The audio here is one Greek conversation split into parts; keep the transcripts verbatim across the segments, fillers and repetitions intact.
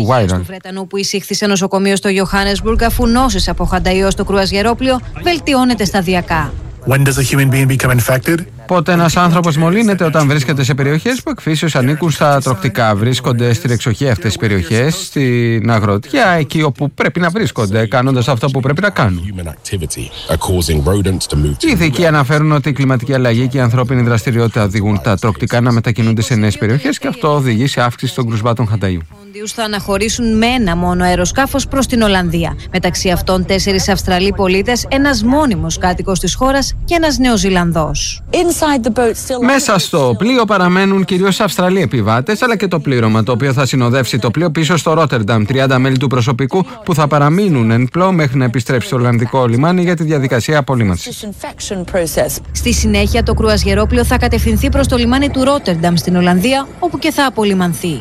του Viral. Του Βρετανού που εισήχθη σε νοσοκομείο στο Johannesburg αφού νόσησε από χανταϊό στο κρουαζιερόπλοιο βελτιώνεται σταδιακά. When does a human being become infected? Πότε ένας άνθρωπος μολύνεται? Όταν βρίσκεται σε περιοχές που εκφύσεως ανήκουν στα τροκτικά. Βρίσκονται στην εξοχή αυτές τις περιοχές, στην αγροτιά, εκεί όπου πρέπει να βρίσκονται, κάνοντας αυτό που πρέπει να κάνουν. Οι ειδικοί αναφέρουν ότι η κλιματική αλλαγή και η ανθρώπινη δραστηριότητα οδηγούν τα τροκτικά να μετακινούνται σε νέες περιοχές και αυτό οδηγεί σε αύξηση των κρουσμάτων χανταϊού. Θα αναχωρήσουν με ένα μόνο αεροσκάφος προς την Ολλανδία. Μεταξύ αυτών τέσσερις Αυστραλοί πολίτες, ένας μόνιμος κάτοικος της χώρας και ένας Νεοζηλανδός. Μέσα στο πλοίο παραμένουν κυρίως Αυστραλοί επιβάτες, αλλά και το πλήρωμα, το οποίο θα συνοδεύσει το πλοίο πίσω στο Ρότερνταμ. τριάντα μέλη του προσωπικού που θα παραμείνουν εν πλώ μέχρι να επιστρέψει στο Ολλανδικό λιμάνι για τη διαδικασία απολύμανσης. Στη συνέχεια, το κρουαζιερόπλοιο θα κατευθυνθεί προς το λιμάνι του Ρότερνταμ στην Ολλανδία, όπου και θα απολυμανθεί.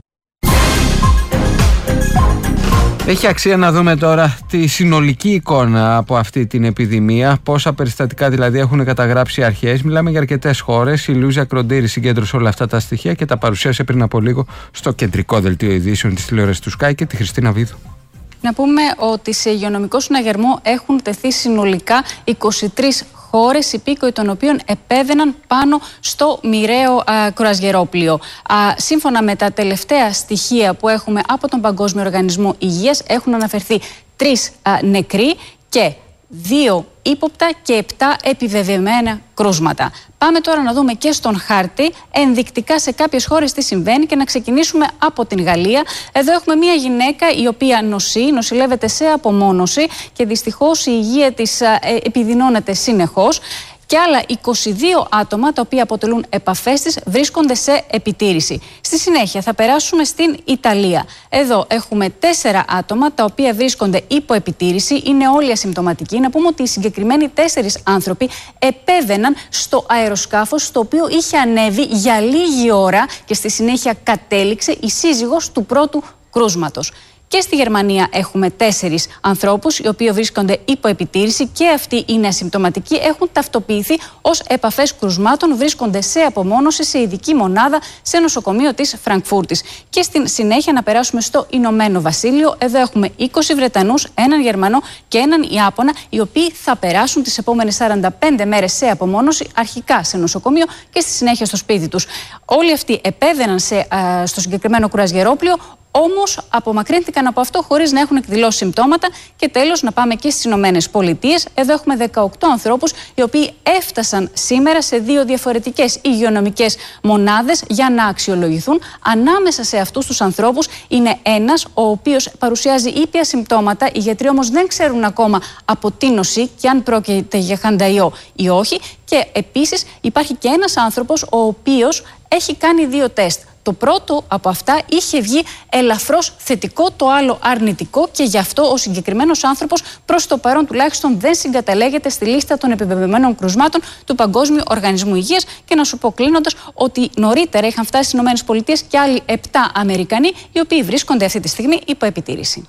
Έχει αξία να δούμε τώρα τη συνολική εικόνα από αυτή την επιδημία, πόσα περιστατικά δηλαδή έχουν καταγράψει οι αρχές. Μιλάμε για αρκετές χώρες. Η Λούζια Κροντήρη συγκέντρωσε όλα αυτά τα στοιχεία και τα παρουσίασε πριν από λίγο στο κεντρικό δελτίο ειδήσεων της τηλεόρασης του Sky και τη Χριστίνα Βίδου. Να πούμε ότι σε υγειονομικό συναγερμό έχουν τεθεί συνολικά είκοσι τρεις χώρες, υπήκοοι των οποίων επέβαιναν πάνω στο μοιραίο α, κρουαζιερόπλοιο. Α, σύμφωνα με τα τελευταία στοιχεία που έχουμε από τον Παγκόσμιο Οργανισμό Υγείας, έχουν αναφερθεί τρεις α, νεκροί και δύο ύποπτα και επτά επιβεβαιωμένα κρούσματα. Πάμε τώρα να δούμε και στον χάρτη ενδεικτικά σε κάποιες χώρες τι συμβαίνει και να ξεκινήσουμε από την Γαλλία. Εδώ έχουμε μια γυναίκα η οποία νοσεί, νοσηλεύεται σε απομόνωση και δυστυχώς η υγεία της ε, επιδεινώνεται συνεχώς. Και άλλα είκοσι δύο άτομα τα οποία αποτελούν επαφές της βρίσκονται σε επιτήρηση. Στη συνέχεια θα περάσουμε στην Ιταλία. Εδώ έχουμε τέσσερα άτομα τα οποία βρίσκονται υπό επιτήρηση, είναι όλοι ασυμπτωματικοί. Να πούμε ότι οι συγκεκριμένοι τέσσερις άνθρωποι επέβαιναν στο αεροσκάφος στο οποίο είχε ανέβει για λίγη ώρα και στη συνέχεια κατέληξε η σύζυγος του πρώτου κρούσματος. Και στη Γερμανία έχουμε τέσσερις ανθρώπους οι οποίοι βρίσκονται υπό επιτήρηση και αυτοί είναι ασυμπτωματικοί, έχουν ταυτοποιηθεί ως επαφές κρουσμάτων, βρίσκονται σε απομόνωση σε ειδική μονάδα σε νοσοκομείο της Φραγκφούρτης. Και στην συνέχεια να περάσουμε στο Ηνωμένο Βασίλειο. Εδώ έχουμε είκοσι Βρετανούς, έναν Γερμανό και έναν Ιάπωνα, οι οποίοι θα περάσουν τις επόμενες σαράντα πέντε μέρες σε απομόνωση, αρχικά σε νοσοκομείο και στη συνέχεια στο σπίτι τους. Όλοι αυτοί επέβαιναν σε, α, στο συγκεκριμένο κρουαζιερόπλοιο. Όμως απομακρύνθηκαν από αυτό χωρίς να έχουν εκδηλώσει συμπτώματα. Και τέλος να πάμε και στις Ηνωμένες Πολιτείες. Εδώ έχουμε δεκαοκτώ ανθρώπους οι οποίοι έφτασαν σήμερα σε δύο διαφορετικές υγειονομικές μονάδες για να αξιολογηθούν. Ανάμεσα σε αυτούς τους ανθρώπους είναι ένας ο οποίος παρουσιάζει ήπια συμπτώματα. Οι γιατροί όμως δεν ξέρουν ακόμα από τι νοσεί και αν πρόκειται για χανταϊό ή όχι. Και επίσης υπάρχει και ένας άνθρωπος ο οποίος έχει κάνει δύο τεστ. Το πρώτο από αυτά είχε βγει ελαφρώς θετικό, το άλλο αρνητικό και γι' αυτό ο συγκεκριμένος άνθρωπος προς το παρόν τουλάχιστον δεν συγκαταλέγεται στη λίστα των επιβεβαιωμένων κρουσμάτων του Παγκόσμιου Οργανισμού Υγείας. Και να σου πω κλείνοντας ότι νωρίτερα είχαν φτάσει στις ΗΠΑ και άλλοι επτά Αμερικανοί οι οποίοι βρίσκονται αυτή τη στιγμή υπό επιτήρηση.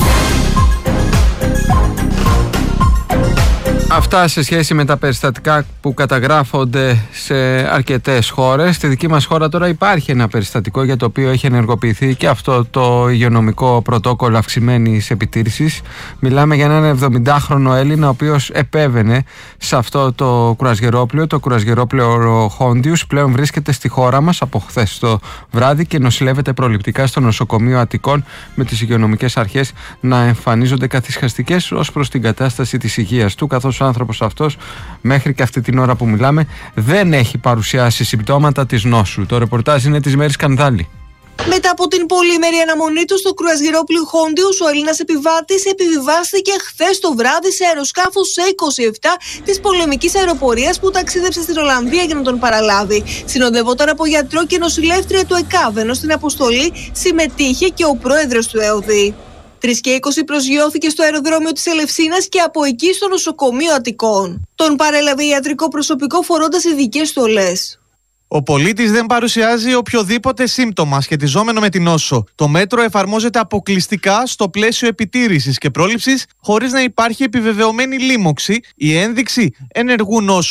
Αυτά σε σχέση με τα περιστατικά που καταγράφονται σε αρκετές χώρες. Στη δική μας χώρα τώρα υπάρχει ένα περιστατικό για το οποίο έχει ενεργοποιηθεί και αυτό το υγειονομικό πρωτόκολλο αυξημένης επιτήρησης. Μιλάμε για έναν εβδομηντάχρονο Έλληνα ο οποίος επέβαινε σε αυτό το κρουαζιερόπλοιο, το κρουαζιερόπλοιο Χόντιους. Πλέον βρίσκεται στη χώρα μας από χθες το βράδυ και νοσηλεύεται προληπτικά στο νοσοκομείο Αττικών, με τις υγειονομικές αρχές να εμφανίζονται καθυσχαστικές ως προς την κατάσταση της υγείας του, καθώς ο άνθρωπος αυτός μέχρι και αυτή την ώρα που μιλάμε δεν έχει παρουσιάσει συμπτώματα της νόσου. Το ρεπορτάζ είναι της Μέρης Κανδάλη. Μετά από την πολυήμερη αναμονή του στο κρουαζιερόπλοιο Χόντιους, ο Έλληνας επιβάτης επιβιβάστηκε χθες το βράδυ σε αεροσκάφος σε είκοσι επτά της πολεμικής αεροπορίας που ταξίδεψε στην Ολλανδία για να τον παραλάβει. Συνοδευόταν από γιατρό και νοσηλεύτρια του ΕΚΑΒ, ενώ στην αποστολή συμμετείχε και ο πρόεδρος του ΕΟΔΗ. τρεις και είκοσι προσγειώθηκε στο αεροδρόμιο της Ελευσίνας και από εκεί στο νοσοκομείο Αττικών. Τον παρέλαβε ιατρικό προσωπικό φορώντας ειδικές στολές. Ο πολίτης δεν παρουσιάζει οποιοδήποτε σύμπτωμα σχετιζόμενο με την νόσο. Το μέτρο εφαρμόζεται αποκλειστικά στο πλαίσιο επιτήρησης και πρόληψης, χωρίς να υπάρχει επιβεβαιωμένη λίμωξη ή ένδειξη ενεργού νόσου.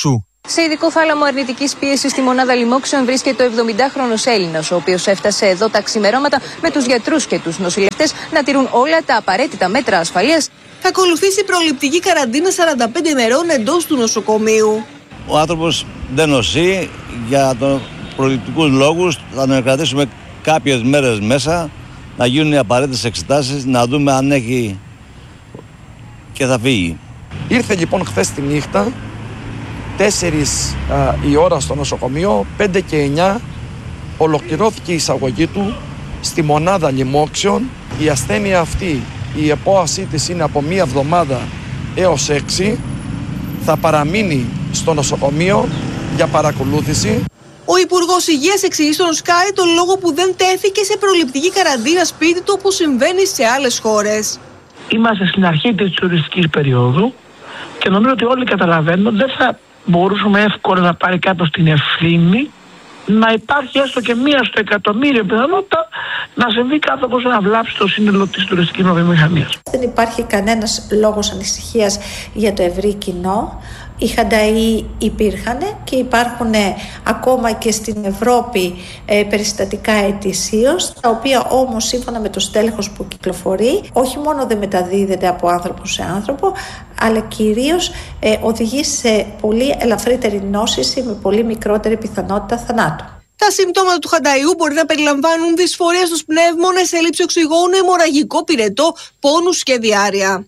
Σε ειδικό θάλαμο αρνητικής πίεσης στη μονάδα λοιμόξεων βρίσκεται ο εβδομηντάχρονος Έλληνας, ο οποίος έφτασε εδώ τα ξημερώματα με τους γιατρούς και τους νοσηλευτές να τηρούν όλα τα απαραίτητα μέτρα ασφαλείας. Θα ακολουθήσει προληπτική καραντίνα σαράντα πέντε ημερών εντός του νοσοκομείου. Ο άνθρωπος δεν νοσεί, για τον προληπτικούς λόγους θα τον κρατήσουμε κάποιες μέρες μέσα, να γίνουν οι απαραίτητες εξετάσεις, να δούμε αν έχει και θα φύγει. Ήρθε λοιπόν χθες τη νύχτα, τέσσερις α, η ώρα στο νοσοκομείο, πέντε και εννιά ολοκληρώθηκε η εισαγωγή του στη μονάδα λοιμόξεων. Η ασθένεια αυτή, η επόασή της είναι από μία εβδομάδα έως έξι, θα παραμείνει στο νοσοκομείο για παρακολούθηση. Ο Υπουργός Υγείας εξηγεί στον Sky τον λόγο που δεν τέθηκε σε προληπτική καραντίνα σπίτι του όπως συμβαίνει σε άλλες χώρες. Είμαστε στην αρχή της τουριστικής περίοδου και νομίζω ότι όλοι καταλαβαίνουν ότι δεν θα μπορούσαμε εύκολα να πάρει κάποιος την ευθύνη να υπάρχει έστω και μία στο εκατομμύριο πιθανότητα να συμβεί κάτι όπως να βλάψει το σύνολο της τουριστικής βιομηχανίας. Δεν υπάρχει κανένας λόγος ανησυχίας για το ευρύ κοινό. Οι Χανταΐ υπήρχαν και υπάρχουν ακόμα και στην Ευρώπη ε, περιστατικά ετησίως, τα οποία όμως σύμφωνα με το στέλεχος που κυκλοφορεί όχι μόνο δεν μεταδίδεται από άνθρωπο σε άνθρωπο, αλλά κυρίως ε, οδηγεί σε πολύ ελαφρύτερη νόσηση με πολύ μικρότερη πιθανότητα θανάτου. Τα συμπτώματα του Χανταϊού μπορεί να περιλαμβάνουν δυσφορία στους πνεύμονες, έλλειψη οξυγόνου, αιμορραγικό πυρετό, πόνους και διάρρεια.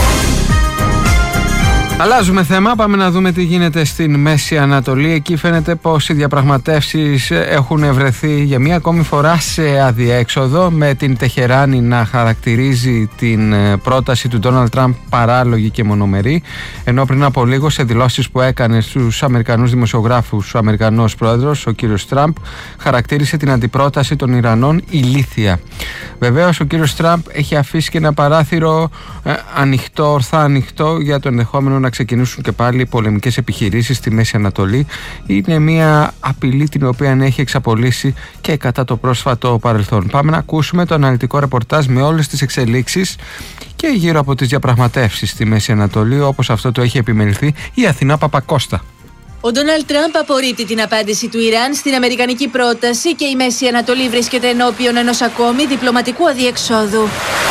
Αλλάζουμε θέμα, πάμε να δούμε τι γίνεται στην Μέση Ανατολή. Εκεί φαίνεται πως οι διαπραγματεύσεις έχουν βρεθεί για μία ακόμη φορά σε αδιέξοδο, με την Τεχεράνη να χαρακτηρίζει την πρόταση του Ντόναλντ Τραμπ παράλογη και μονομερή, ενώ πριν από λίγο σε δηλώσεις που έκανε στους Αμερικανούς δημοσιογράφους ο Αμερικανός πρόεδρος, ο κύριος Τραμπ, χαρακτήρισε την αντιπρόταση των Ιρανών ηλίθια. Βεβαίως ο κύριος Τραμπ έχει αφήσει και ένα παράθυρο ε, ανοιχτό, ορθά ανοιχτό, για το ενδεχόμενο να να ξεκινήσουν και πάλι πολεμικές επιχειρήσεις στη Μέση Ανατολή. Είναι μια απειλή την οποία έχει εξαπολύσει και κατά το πρόσφατο παρελθόν. Πάμε να ακούσουμε το αναλυτικό ρεπορτάζ με όλες τις εξελίξεις και γύρω από τις διαπραγματεύσεις στη Μέση Ανατολή, όπως αυτό το έχει επιμεληθεί η Αθηνά Παπακώστα. Ο Ντόναλντ Τραμπ απορρίπτει την απάντηση του Ιράν στην αμερικανική πρόταση και η Μέση Ανατολή βρίσκεται ενώπιον ενός ακόμη διπλωματικού αδιεξόδου.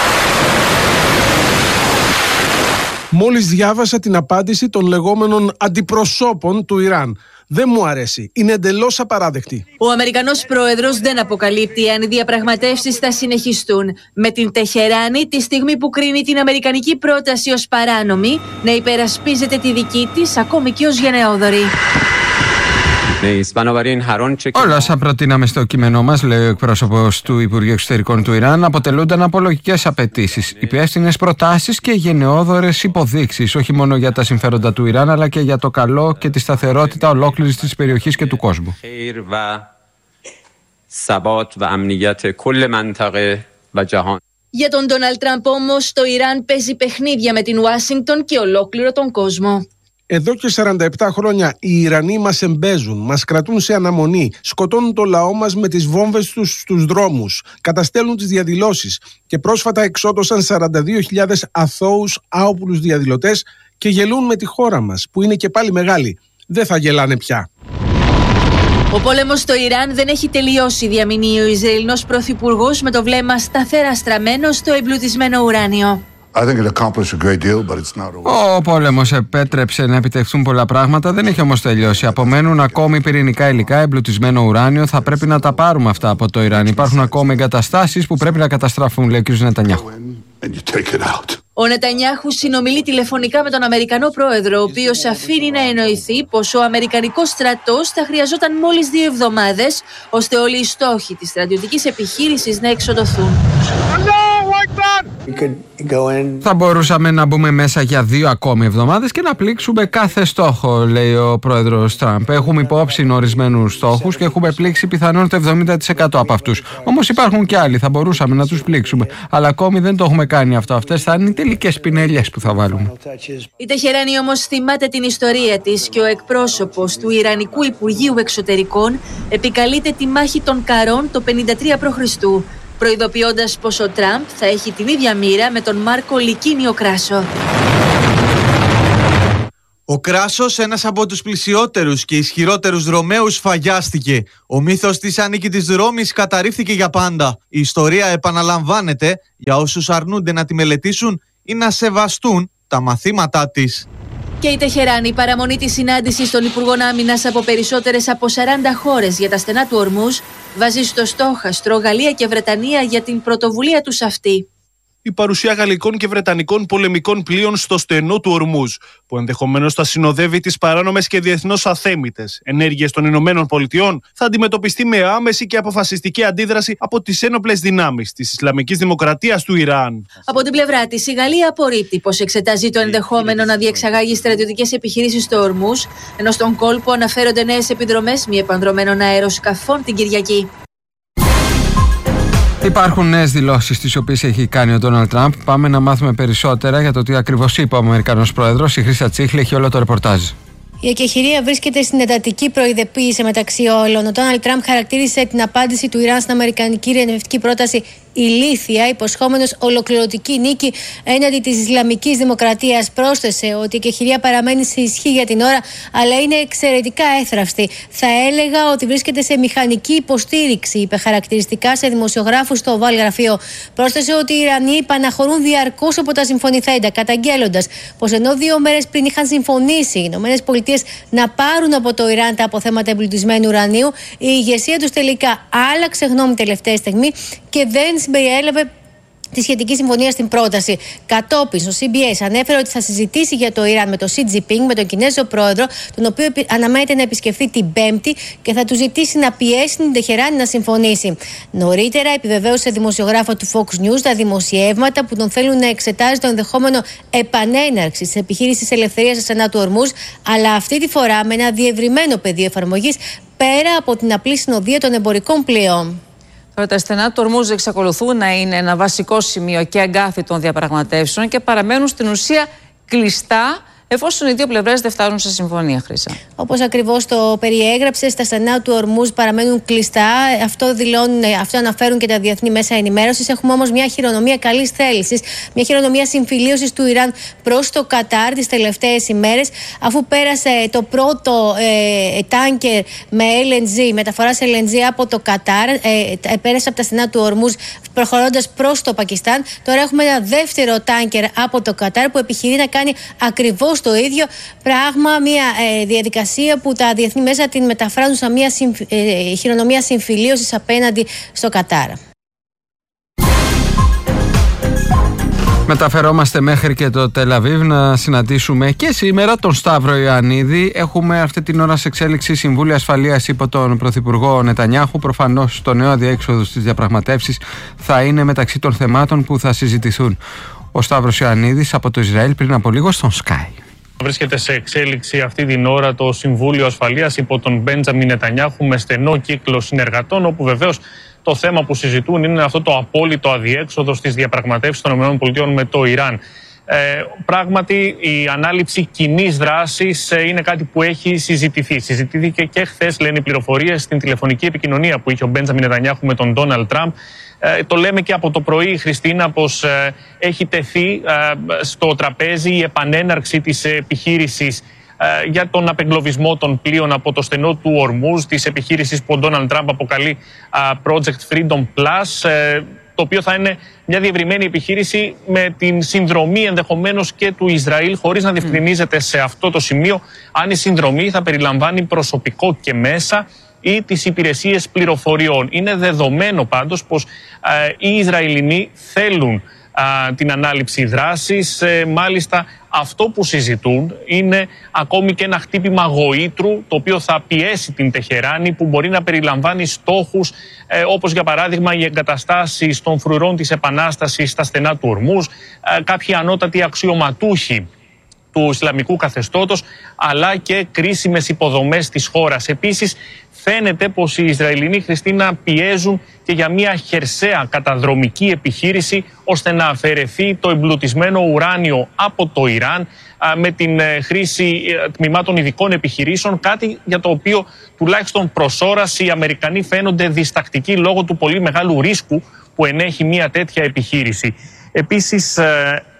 Μόλις διάβασα την απάντηση των λεγόμενων αντιπροσώπων του Ιράν. Δεν μου αρέσει. Είναι εντελώς απαράδεκτη. Ο Αμερικανός πρόεδρος δεν αποκαλύπτει αν οι διαπραγματεύσεις θα συνεχιστούν, με την Τεχεράνη, τη στιγμή που κρίνει την αμερικανική πρόταση ως παράνομη, να υπερασπίζεται τη δική της ακόμη και ως γενναιόδορη. Όλα όσα προτείναμε στο κείμενό μας, λέει ο εκπρόσωπος του Υπουργείου Εξωτερικών του Ιράν, αποτελούνταν από λογικές απαιτήσεις, υπεύθυνες προτάσεις και γενναιόδορες υποδείξεις, όχι μόνο για τα συμφέροντα του Ιράν, αλλά και για το καλό και τη σταθερότητα ολόκληρης της περιοχής και του κόσμου. Για τον Ντόναλντ Τραμπ όμως, το Ιράν παίζει παιχνίδια με την Ουάσιγκτον και ολόκληρο τον κόσμο. Εδώ και σαράντα επτά χρόνια οι Ιρανοί μας εμπέζουν, μας κρατούν σε αναμονή, σκοτώνουν το λαό μας με τις βόμβες τους στους δρόμους, καταστέλνουν τις διαδηλώσεις και πρόσφατα εξόντωσαν σαράντα δύο χιλιάδες αθώους άοπλους διαδηλωτές και γελούν με τη χώρα μας, που είναι και πάλι μεγάλη. Δεν θα γελάνε πια. Ο πόλεμος στο Ιράν δεν έχει τελειώσει, διαμηνύει ο Ισραηλινός πρωθυπουργός με το βλέμμα σταθερά στραμμένο στο εμπλουτισμένο ουράνιο. Ο πόλεμος επέτρεψε να επιτευχθούν πολλά πράγματα, δεν έχει όμως τελειώσει. Απομένουν ακόμη πυρηνικά υλικά, εμπλουτισμένο ουράνιο. Θα πρέπει να τα πάρουμε αυτά από το Ιράν. Υπάρχουν ακόμη εγκαταστάσεις που πρέπει να καταστραφούν, λέει ο κ. Νετανιάχου. Ο Νετανιάχου συνομιλεί τηλεφωνικά με τον Αμερικανό πρόεδρο, ο οποίος αφήνει να εννοηθεί πως ο Αμερικανικός στρατός θα χρειαζόταν μόλις δύο εβδομάδες, ώστε όλοι οι στόχοι της στρατιωτικής επιχείρησης να εξοντωθούν. Θα μπορούσαμε να μπούμε μέσα για δύο ακόμη εβδομάδες και να πλήξουμε κάθε στόχο, λέει ο πρόεδρος Τραμπ. Έχουμε υπόψη ορισμένους στόχους και έχουμε πλήξει πιθανόν το εβδομήντα τοις εκατό από αυτούς. Όμως υπάρχουν και άλλοι, θα μπορούσαμε να τους πλήξουμε. Αλλά ακόμη δεν το έχουμε κάνει αυτό. Αυτές θα είναι οι τελικές πινελιές που θα βάλουμε. Η Τεχεράνη όμως θυμάται την ιστορία της και ο εκπρόσωπος του Ιρανικού Υπουργείου Εξωτερικών επικαλείται τη μάχη των Καρών το πενήντα τρία προ Χριστού, προειδοποιώντας πως ο Τραμπ θα έχει την ίδια μοίρα με τον Μάρκο Λικίνιο Κράσο. Ο Κράσος, ένας από τους πλησιότερους και ισχυρότερους Ρωμαίους, φαγιάστηκε. Ο μύθος της ανίκητης Ρώμης καταρρίφθηκε για πάντα. Η ιστορία επαναλαμβάνεται για όσους αρνούνται να τη μελετήσουν ή να σεβαστούν τα μαθήματά της. Και η Τεχεράνη, η παραμονή της συνάντησης των Υπουργών Άμυνας από περισσότερες από σαράντα χώρες για τα στενά του Ορμούζ, βάζει στο στόχαστρο Γαλλία και Βρετανία για την πρωτοβουλία τους αυτή. Η παρουσία γαλλικών και βρετανικών πολεμικών πλοίων στο στενό του Ορμούζ, που ενδεχομένως θα συνοδεύει τις παράνομες και διεθνώς αθέμητες ενέργειες των Ηνωμένων Πολιτειών, θα αντιμετωπιστεί με άμεση και αποφασιστική αντίδραση από τις ένοπλες δυνάμεις της Ισλαμικής Δημοκρατίας του Ιράν. Από την πλευρά της, η Γαλλία απορρίπτει πως εξετάζει το ενδεχόμενο να διεξαγάγει στρατιωτικές επιχειρήσεις στο Ορμούζ, ενώ στον κόλπο αναφέρονται νέες επιδρομές μη επανδρομένων αεροσκαφών την Κυριακή. Υπάρχουν νέες δηλώσεις τις οποίες έχει κάνει ο Ντόναλντ Τραμπ. Πάμε να μάθουμε περισσότερα για το τι ακριβώς είπε ο Αμερικανός Πρόεδρος. Η Χρύσα Τσίχλη έχει όλο το ρεπορτάζ. Η εκεχηρία βρίσκεται στην εντατική προειδοποίηση μεταξύ όλων. Ο Ντόναλντ Τραμπ χαρακτήρισε την απάντηση του Ιράν στην αμερικανική ειρηνευτική πρόταση ηλίθια, υποσχόμενος ολοκληρωτική νίκη έναντι της Ισλαμικής Δημοκρατίας. Πρόσθεσε ότι η εκεχηρία παραμένει σε ισχύ για την ώρα, αλλά είναι εξαιρετικά έθραυστη. Θα έλεγα ότι βρίσκεται σε μηχανική υποστήριξη, είπε χαρακτηριστικά σε δημοσιογράφους στο Oval γραφείο. Πρόσθεσε ότι οι Ιρανοί υπαναχωρούν διαρκώς από τα συμφωνηθέντα, καταγγέλλοντας πως ενώ δύο μέρες πριν είχαν συμφωνήσει οι Ηνωμένες Πολιτείες να πάρουν από το Ιράν τα αποθέματα εμπλουτισμένου ουρανίου, η ηγεσία τους τελικά άλλαξε γνώμη τελευταία στιγμή και δεν συμπεριέλαβε τη σχετική συμφωνία στην πρόταση. Κατόπιν, ο σι μπι ες ανέφερε ότι θα συζητήσει για το Ιράν με τον Σι Τζινπίνγκ, με τον Κινέζο πρόεδρο, τον οποίο αναμένεται να επισκεφθεί την Πέμπτη και θα του ζητήσει να πιέσει την Τεχεράνη να συμφωνήσει. Νωρίτερα, επιβεβαίωσε δημοσιογράφο του Fox News τα δημοσιεύματα που τον θέλουν να εξετάζει το ενδεχόμενο επανέναρξη τη επιχείρηση ελευθερία στα στενά του Ορμούζ, αλλά αυτή τη φορά με ένα διευρυμένο πεδίο εφαρμογής πέρα από την απλή συνοδεία των εμπορικών πλοίων. Τώρα, τα στενά του Ορμούζ εξακολουθούν να είναι ένα βασικό σημείο και αγκάθι των διαπραγματεύσεων και παραμένουν στην ουσία κλειστά, εφόσον οι δύο πλευρές δεν φτάνουν σε συμφωνία, Χρύσα. Όπως ακριβώς το περιέγραψε, τα στενά του Ορμούζ παραμένουν κλειστά. Αυτό δηλώνουν, αυτό αναφέρουν και τα διεθνή μέσα ενημέρωσης. Έχουμε όμως μια χειρονομία καλής θέλησης, μια χειρονομία συμφιλίωσης του Ιράν προς το Κατάρ τις τελευταίες ημέρες, αφού πέρασε το πρώτο ε, τάνκερ με ελ εν τζι, μεταφοράς ελ εν τζι από το Κατάρ, ε, πέρασε από τα στενά του Ορμούζ προχωρώντας προς το Πακιστάν. Τώρα έχουμε ένα δεύτερο τάνκερ από το Κατάρ που επιχειρεί να κάνει ακριβώς το ίδιο πράγμα, μια ε, διαδικασία που τα διεθνή μέσα την μεταφράζουν σαν μια συμφ, ε, χειρονομία συμφιλίωσης απέναντι στο Κατάρ. Μεταφερόμαστε μέχρι και το Τελαβίβ να συναντήσουμε και σήμερα τον Σταύρο Ιωαννίδη. Έχουμε αυτή την ώρα σε εξέλιξη Συμβούλιο Ασφαλείας υπό τον Πρωθυπουργό Νετανιάχου. Προφανώς το νέο αδιέξοδο στις διαπραγματεύσεις θα είναι μεταξύ των θεμάτων που θα συζητηθούν. Ο Σταύρος Ιωαννίδης από το Ισραήλ πριν από λίγο στον Sky. Βρίσκεται σε εξέλιξη αυτή την ώρα το Συμβούλιο Ασφαλείας υπό τον Μπέντζαμιν Νετανιάχου με στενό κύκλο συνεργατών, όπου βεβαίως το θέμα που συζητούν είναι αυτό το απόλυτο αδιέξοδο στις διαπραγματεύσεις των ΗΠΑ με το Ιράν. Ε, πράγματι, η ανάληψη κοινής δράσης ε, είναι κάτι που έχει συζητηθεί. Συζητήθηκε και χθες, λένε οι πληροφορίες, στην τηλεφωνική επικοινωνία που είχε ο Μπέντζαμιν Νετανιάχου με τον Ντόναλντ Τραμπ. Ε, το λέμε και από το πρωί, Χριστίνα, πως ε, έχει τεθεί ε, στο τραπέζι η επανέναρξη της επιχείρησης ε, για τον απεγκλωβισμό των πλοίων από το στενό του Ορμούζ, της επιχείρησης που ο Ντόναλντ Τραμπ αποκαλεί ε, Project Freedom Plus, ε, το οποίο θα είναι μια διευρυμένη επιχείρηση με την συνδρομή ενδεχομένως και του Ισραήλ, χωρίς να διευκρινίζεται σε αυτό το σημείο αν η συνδρομή θα περιλαμβάνει προσωπικό και μέσα ή τις υπηρεσίες πληροφοριών. Είναι δεδομένο πάντως πως ε, οι Ισραηλινοί θέλουν ε, την ανάληψη δράσης. Ε, μάλιστα αυτό που συζητούν είναι ακόμη και ένα χτύπημα γοήτρου, το οποίο θα πιέσει την Τεχεράνη, που μπορεί να περιλαμβάνει στόχους ε, όπως για παράδειγμα οι εγκαταστάσεις των φρουρών της Επανάστασης στα στενά του Ορμούζ, ε, κάποιοι ανώτατοι αξιωματούχοι του Ισλαμικού καθεστώτος, αλλά και κρίσιμες υποδομές της χώρας. Επίσης, φαίνεται πως οι Ισραηλινοί, Χριστίνα, πιέζουν και για μια χερσαία καταδρομική επιχείρηση ώστε να αφαιρεθεί το εμπλουτισμένο ουράνιο από το Ιράν με την χρήση τμήματων ειδικών επιχειρήσεων, κάτι για το οποίο τουλάχιστον προς ώρας οι Αμερικανοί φαίνονται διστακτικοί λόγω του πολύ μεγάλου ρίσκου που ενέχει μια τέτοια επιχείρηση. Επίσης,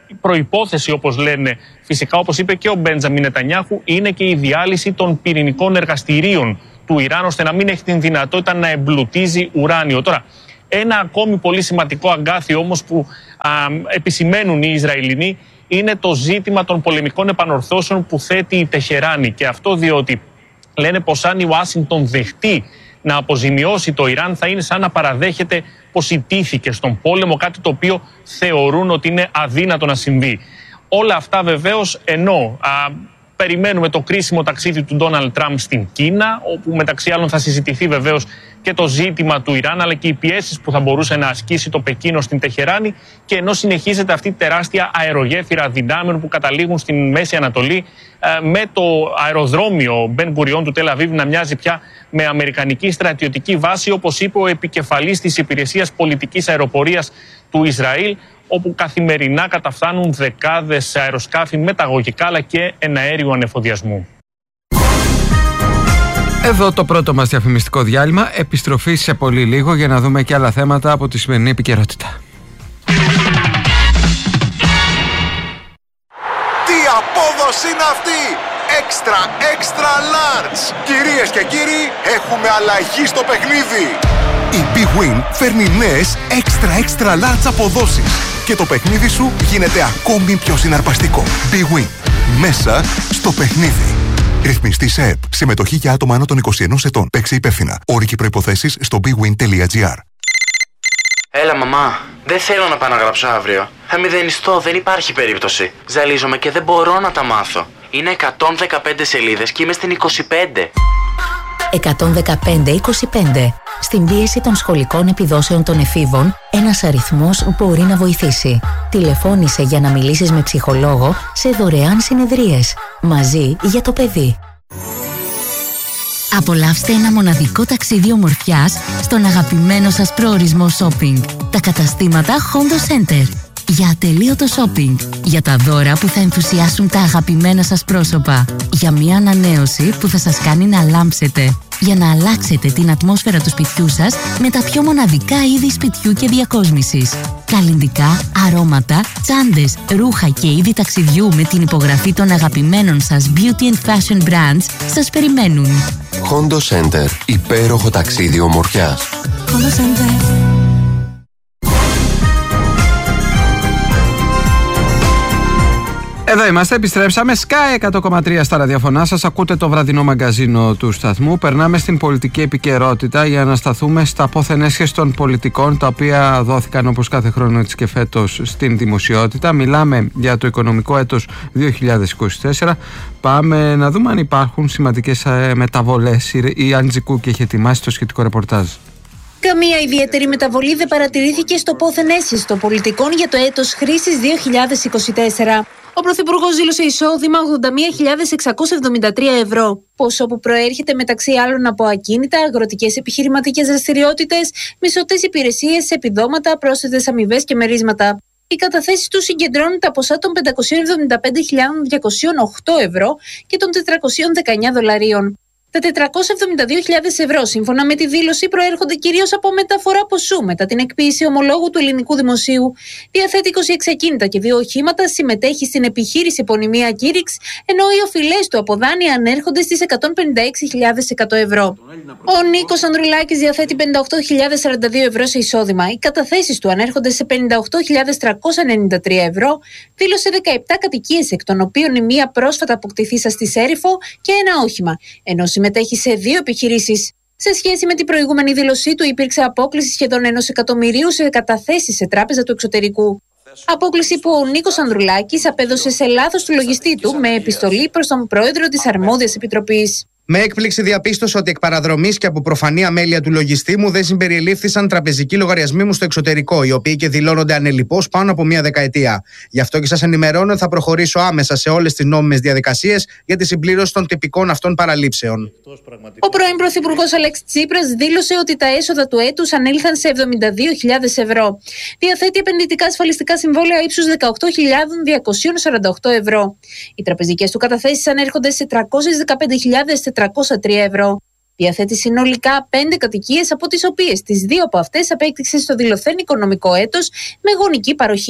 η προϋπόθεση, όπως λένε, φυσικά όπως είπε και ο Μπέντζαμιν Νετανιάχου, είναι και η διάλυση των πυρηνικών εργαστηρίων του Ιράν, ώστε να μην έχει την δυνατότητα να εμπλουτίζει ουράνιο. Τώρα, ένα ακόμη πολύ σημαντικό αγκάθι όμως που α, επισημαίνουν οι Ισραηλινοί είναι το ζήτημα των πολεμικών επανορθώσεων που θέτει η Τεχεράνη. Και αυτό διότι λένε πως αν η Ουάσιγκτον δεχτεί να αποζημιώσει το Ιράν, θα είναι σαν να παραδέχεται πως ιτήθηκε στον πόλεμο, κάτι το οποίο θεωρούν ότι είναι αδύνατο να συμβεί. Όλα αυτά βεβαίως ενώ α, περιμένουμε το κρίσιμο ταξίδι του Ντόναλντ Τραμπ στην Κίνα, όπου μεταξύ άλλων θα συζητηθεί βεβαίως και το ζήτημα του Ιράν, αλλά και οι πιέσεις που θα μπορούσε να ασκήσει το Πεκίνο στην Τεχεράνη, και ενώ συνεχίζεται αυτή η τεράστια αερογέφυρα δυνάμεων που καταλήγουν στην Μέση Ανατολή, με το αεροδρόμιο Μπεν Γκουριόν του Τελ Αβίβ να μοιάζει πια με αμερικανική στρατιωτική βάση, όπως είπε ο επικεφαλής της Υπηρεσίας Πολιτικής Αεροπορίας του Ισραήλ, όπου καθημερινά καταφθάνουν δεκάδες αεροσκάφη μεταγωγικά αλλά και εναέριου ανεφοδιασμού. Εδώ το πρώτο μας διαφημιστικό διάλειμμα. Επιστροφή σε πολύ λίγο για να δούμε και άλλα θέματα από τη σημερινή επικαιρότητα. Τι απόδοση είναι αυτή! Extra, extra large! Κυρίες και κύριοι, έχουμε αλλαγή στο παιχνίδι! Η Big Win φέρνει νέες extra, extra large αποδόσεις και το παιχνίδι σου γίνεται ακόμη πιο συναρπαστικό. Big Win. Μέσα στο παιχνίδι. Ρυθμιστή σε ΕΠ. Συμμετοχή για άτομα άνω των είκοσι ενός ετών. Παίξε υπεύθυνα. Όροι και προϋποθέσεις στο bigwin τελεία gr. Έλα μαμά, δεν θέλω να πάω να γράψω αύριο. Θα μηδενιστώ, δεν υπάρχει περίπτωση. Ζαλίζομαι και δεν μπορώ να τα μάθω. Είναι εκατόν δεκαπέντε σελίδες και είμαι στην είκοσι πέντε. εκατόν δεκαπέντε είκοσι πέντε. Στην πίεση των σχολικών επιδόσεων των εφήβων, ένας αριθμός μπορεί να βοηθήσει. Τηλεφώνησε για να μιλήσεις με ψυχολόγο σε δωρεάν συνεδρίες. Μαζί για το παιδί. Απολαύστε ένα μοναδικό ταξίδι ομορφιάς στον αγαπημένο σας προορισμό shopping. Τα καταστήματα Hondo Center. Για ατελείωτο shopping. Για τα δώρα που θα ενθουσιάσουν τα αγαπημένα σας πρόσωπα. Για μια ανανέωση που θα σας κάνει να λάμψετε. Για να αλλάξετε την ατμόσφαιρα του σπιτιού σας με τα πιο μοναδικά είδη σπιτιού και διακόσμησης. Καλλυντικά, αρώματα, τσάντες, ρούχα και είδη ταξιδιού με την υπογραφή των αγαπημένων σας beauty and fashion brands σας περιμένουν. Hondo Center. Υπέροχο ταξίδι ομορφιάς. Hondo Center. Εδώ είμαστε, επιστρέψαμε. Sky εκατό κόμμα τρία στα ραδιοφωνά σας. Ακούτε το βραδινό μαγκαζίνο του σταθμού. Περνάμε στην πολιτική επικαιρότητα για να σταθούμε στα πόθεν έσχες των πολιτικών, τα οποία δόθηκαν όπως κάθε χρόνο έτσι και φέτος στην δημοσιότητα. Μιλάμε για το οικονομικό έτος δύο χιλιάδες είκοσι τέσσερα. Πάμε να δούμε αν υπάρχουν σημαντικές μεταβολές. Η Άντζη Κούκ έχει ετοιμάσει το σχετικό ρεπορτάζ. Καμία ιδιαίτερη μεταβολή δεν παρατηρήθηκε στο πόθεν έσχες των πολιτικών για το έτος χρήσης δύο χιλιάδες είκοσι τέσσερα. Ο Πρωθυπουργός δήλωσε εισόδημα ογδόντα μία χιλιάδες εξακόσια εβδομήντα τρία ευρώ, ποσό που προέρχεται μεταξύ άλλων από ακίνητα, αγροτικές επιχειρηματικές δραστηριότητες, μισθωτές υπηρεσίες, επιδόματα, πρόσθετες αμοιβές και μερίσματα. Οι καταθέσεις του συγκεντρώνουν τα ποσά των πεντακόσιες εβδομήντα πέντε χιλιάδες διακόσια οκτώ ευρώ και των τετρακόσια δεκαεννιά δολαρίων. Τα τετρακόσια εβδομήντα δύο χιλιάδες ευρώ, σύμφωνα με τη δήλωση, προέρχονται κυρίως από μεταφορά ποσού μετά την εκποίηση ομολόγου του ελληνικού δημοσίου. Διαθέτει είκοσι έξι ακίνητα και δύο οχήματα, συμμετέχει στην επιχείρηση επωνυμία Κήρυξ, ενώ οι οφειλές του από δάνεια ανέρχονται στις εκατόν πενήντα έξι χιλιάδες εκατό ευρώ. Ο Νίκος Ανδρουλάκης διαθέτει πενήντα οκτώ χιλιάδες σαράντα δύο ευρώ σε εισόδημα. Οι καταθέσεις του ανέρχονται σε πενήντα οκτώ χιλιάδες τριακόσια ενενήντα τρία ευρώ. Δήλωσε δεκαεπτά κατοικίες, εκ των οποίων η μία πρόσφατα αποκτηθήσα στη Σέριφο και ένα όχημα, ενώ συμμετέχει σε δύο επιχειρήσεις. Σε σχέση με την προηγούμενη δήλωσή του, υπήρξε απόκληση σχεδόν ενός εκατομμυρίου σε καταθέσεις σε τράπεζα του εξωτερικού. Απόκληση που ο Νίκος Ανδρουλάκης απέδωσε σε λάθος του λογιστή του με επιστολή προς τον πρόεδρο της αρμόδιας επιτροπής. Με έκπληξη διαπίστωσα ότι εκ παραδρομής και από προφανή αμέλεια του λογιστή μου δεν συμπεριελήφθησαν τραπεζικοί λογαριασμοί μου στο εξωτερικό, οι οποίοι και δηλώνονται ανελιπώς πάνω από μία δεκαετία. Γι' αυτό και σας ενημερώνω ότι θα προχωρήσω άμεσα σε όλες τις νόμιμες διαδικασίες για τη συμπλήρωση των τυπικών αυτών παραλήψεων. Ο πρώην Πρωθυπουργός Αλέξης Τσίπρας δήλωσε ότι τα έσοδα του έτους ανήλθαν σε εβδομήντα δύο χιλιάδες ευρώ. Διαθέτει επενδυτικά ασφαλιστικά συμβόλαια ύψους δεκαοκτώ χιλιάδες διακόσια σαράντα οκτώ ευρώ. Οι τραπεζικές του καταθέσεις ανέρχονται σε τριακόσιες δεκαπέντε χιλιάδες τετρακόσια τρία ευρώ. Διαθέτει συνολικά πέντε κατοικίες, από τις οποίες τις δύο από αυτές απέκτησε στο δηλωθέν οικονομικό έτος με γονική παροχή. Ο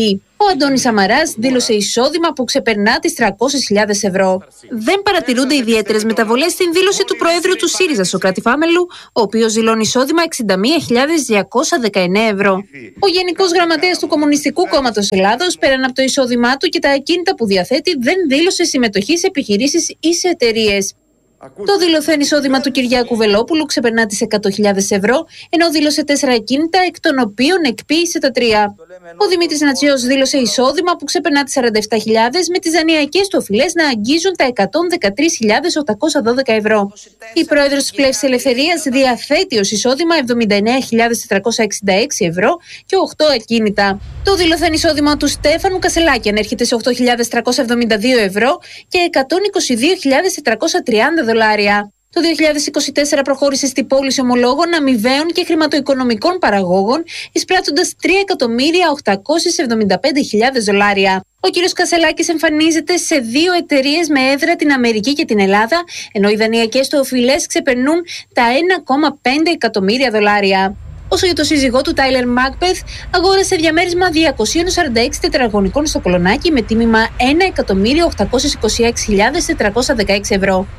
Ο Αντώνης Σαμαράς δήλωσε εισόδημα που ξεπερνά τις τριακόσιες χιλιάδες ευρώ. Δεν παρατηρούνται ιδιαίτερες μεταβολές στην δήλωση του Προέδρου του ΣΥΡΙΖΑ, Σωκράτη Φάμελου, ο οποίος δηλώνει εισόδημα εξήντα μία χιλιάδες διακόσια δεκαεννέα ευρώ. Ο Γενικός Γραμματέας του Κομμουνιστικού Κόμματος Ελλάδος, πέραν από το εισόδημά του και τα ακίνητα που διαθέτει, δεν δήλωσε συμμετοχή σε επιχειρήσεις ή σε εταιρείες. Το δηλωθέν εισόδημα του Κυριάκου Βελόπουλου ξεπερνά τις εκατό χιλιάδες ευρώ, ενώ δήλωσε τέσσερα ακίνητα, εκ των οποίων εκποίησε τα τρία. Ο Δημήτρης Νατσιός δήλωσε εισόδημα που ξεπερνά τις σαράντα επτά χιλιάδες, με τις δανειακές του οφειλές να αγγίζουν τα εκατόν δεκατρείς χιλιάδες οκτακόσια δώδεκα ευρώ. Η πρόεδρος της Πλεύσης Ελευθερίας διαθέτει ως εισόδημα εβδομήντα εννέα χιλιάδες τετρακόσια εξήντα έξι ευρώ και οκτώ ακίνητα. Το δηλωθέν εισόδημα του Στέφανου Κασελάκη ανέρχεται σε οκτώ χιλιάδες τριακόσια εβδομήντα δύο ευρώ και εκατόν είκοσι δύο χιλιάδες τετρακόσια τριάντα δολάρια. Το δύο χιλιάδες είκοσι τέσσερα προχώρησε στη πώληση ομολόγων αμοιβαίων και χρηματοοικονομικών παραγόγων, εισπράττοντας τρία εκατομμύρια οκτακόσιες εβδομήντα πέντε χιλιάδες δολάρια. Ο κ. Κασελάκης εμφανίζεται σε δύο εταιρείες με έδρα την Αμερική και την Ελλάδα, ενώ οι δανειακές του οφειλές ξεπερνούν τα ένα κόμμα πέντε εκατομμύρια δολάρια. Όσο για το σύζυγό του, Τάιλερ Μάκπεθ, αγόρασε διαμέρισμα διακόσια σαράντα έξι τετραγωνικών στο Κολονάκι με τίμημα ένα εκατομμύριο οκτακόσιες είκοσι έξι χιλιάδες τετρακόσια δεκαέξι ευρώ.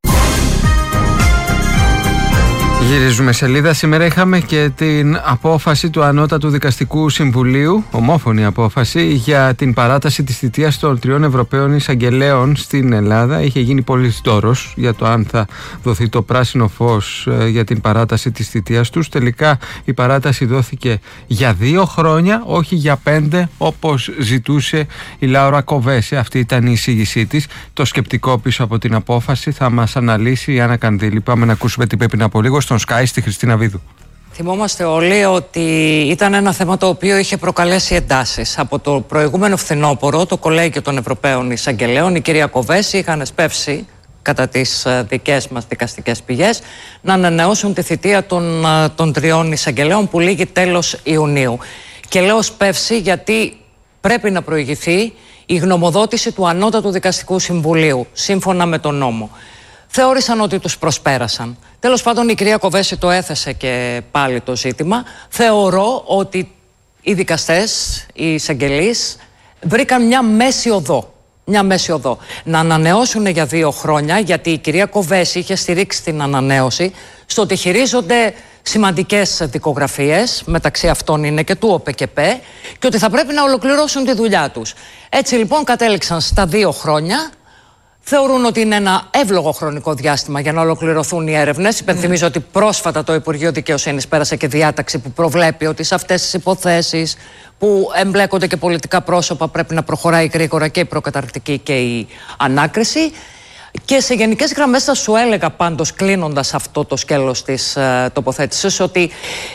Γυρίζουμε σελίδα. Σήμερα είχαμε και την απόφαση του Ανώτατου Δικαστικού Συμβουλίου, ομόφωνη απόφαση, για την παράταση της θητείας των τριών Ευρωπαίων εισαγγελέων στην Ελλάδα. Είχε γίνει πολύ τόρος για το αν θα δοθεί το πράσινο φως για την παράταση της θητείας τους. Τελικά η παράταση δόθηκε για δύο χρόνια, όχι για πέντε, όπως ζητούσε η Λάουρα Κοβέση. Αυτή ήταν η εισήγησή της. Το σκεπτικό πίσω από την απόφαση θα μας αναλύσει η Άννα Κανδύλη. Πάμε να ακούσουμε τι πρέπει από λίγο στον Sky στη Χριστίνα Βίδου. Θυμόμαστε όλοι ότι ήταν ένα θέμα το οποίο είχε προκαλέσει εντάσεις. Από το προηγούμενο φθινόπωρο, το Κολέγιο των Ευρωπαίων Εισαγγελέων, η κυρία Κοβέση, είχαν εσπεύσει, κατά τις δικές μας δικαστικές πηγές, να ανανεώσουν τη θητεία των, των τριών εισαγγελέων που λήγει τέλος Ιουνίου. Και λέω σπεύσει γιατί πρέπει να προηγηθεί η γνωμοδότηση του Ανώτατου Δικαστικού Συμβουλίου, σύμφωνα με τον νόμο. Θεώρησαν ότι τους προσπέρασαν. Τέλος πάντων, η κυρία Κοβέση το έθεσε και πάλι το ζήτημα. Θεωρώ ότι οι δικαστές, οι εισαγγελείς, βρήκαν μια μέση οδό. Μια μέση οδό. Να ανανεώσουν για δύο χρόνια, γιατί η κυρία Κοβέση είχε στηρίξει την ανανέωση στο ότι χειρίζονται σημαντικές δικογραφίες, μεταξύ αυτών είναι και του ΟΠΕΚΕΠΕ, και ότι θα πρέπει να ολοκληρώσουν τη δουλειά τους. Έτσι λοιπόν κατέληξαν στα δύο χρόνια. Θεωρούν ότι είναι ένα εύλογο χρονικό διάστημα για να ολοκληρωθούν οι έρευνες. Υπενθυμίζω ότι πρόσφατα το Υπουργείο Δικαιοσύνης πέρασε και διάταξη που προβλέπει ότι σε αυτές τις υποθέσεις που εμπλέκονται και πολιτικά πρόσωπα πρέπει να προχωράει γρήγορα και η προκαταρκτική και η ανάκριση. Και σε γενικές γραμμές θα σου έλεγα πάντως, κλείνοντας αυτό το σκέλος της uh, τοποθέτησης, ότι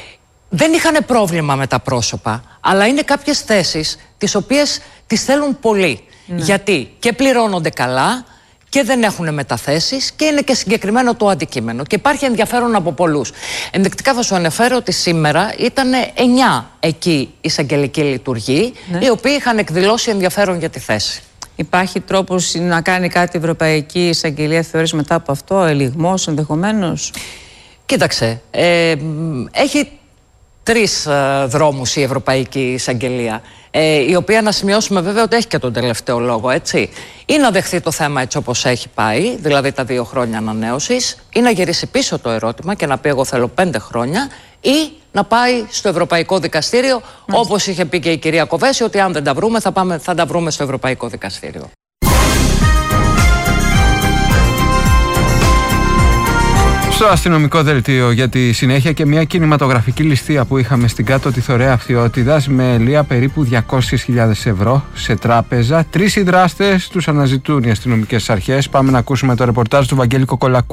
δεν είχαν πρόβλημα με τα πρόσωπα, αλλά είναι κάποιες θέσεις τις οποίες τις θέλουν πολύ. Ναι. Γιατί και πληρώνονται καλά και δεν έχουν μεταθέσεις και είναι και συγκεκριμένο το αντικείμενο. Και υπάρχει ενδιαφέρον από πολλούς. Ενδεικτικά θα σου αναφέρω ότι σήμερα ήταν εννιά εκεί εισαγγελικοί λειτουργοί, ναι, οι οποίοι είχαν εκδηλώσει ενδιαφέρον για τη θέση. Υπάρχει τρόπος να κάνει κάτι η Ευρωπαϊκή Εισαγγελία, θεωρείς, μετά από αυτό, ελιγμός ενδεχομένως? Κοίταξε, ε, έχει τρεις ε, δρόμους η Ευρωπαϊκή Εισαγγελία, ε, η οποία να σημειώσουμε βέβαια ότι έχει και τον τελευταίο λόγο, έτσι. Ή να δεχθεί το θέμα έτσι όπως έχει πάει, δηλαδή τα δύο χρόνια ανανέωσης, ή να γυρίσει πίσω το ερώτημα και να πει εγώ θέλω πέντε χρόνια, ή να πάει στο Ευρωπαϊκό Δικαστήριο, όπως είχε πει και η κυρία Κοβέση, ότι αν δεν τα βρούμε θα, πάμε, θα τα βρούμε στο Ευρωπαϊκό Δικαστήριο. Στο αστυνομικό δελτίο για τη συνέχεια και μια κινηματογραφική ληστεία που είχαμε στην κάτω τη Θωρέα Φθιώτιδας με ελεία περίπου διακόσιες χιλιάδες ευρώ σε τράπεζα. Τρεις οι δράστες, τους αναζητούν οι αστυνομικές αρχές. Πάμε να ακούσουμε το ρεπορτάζ του Βαγγέλη Κοκολάκου.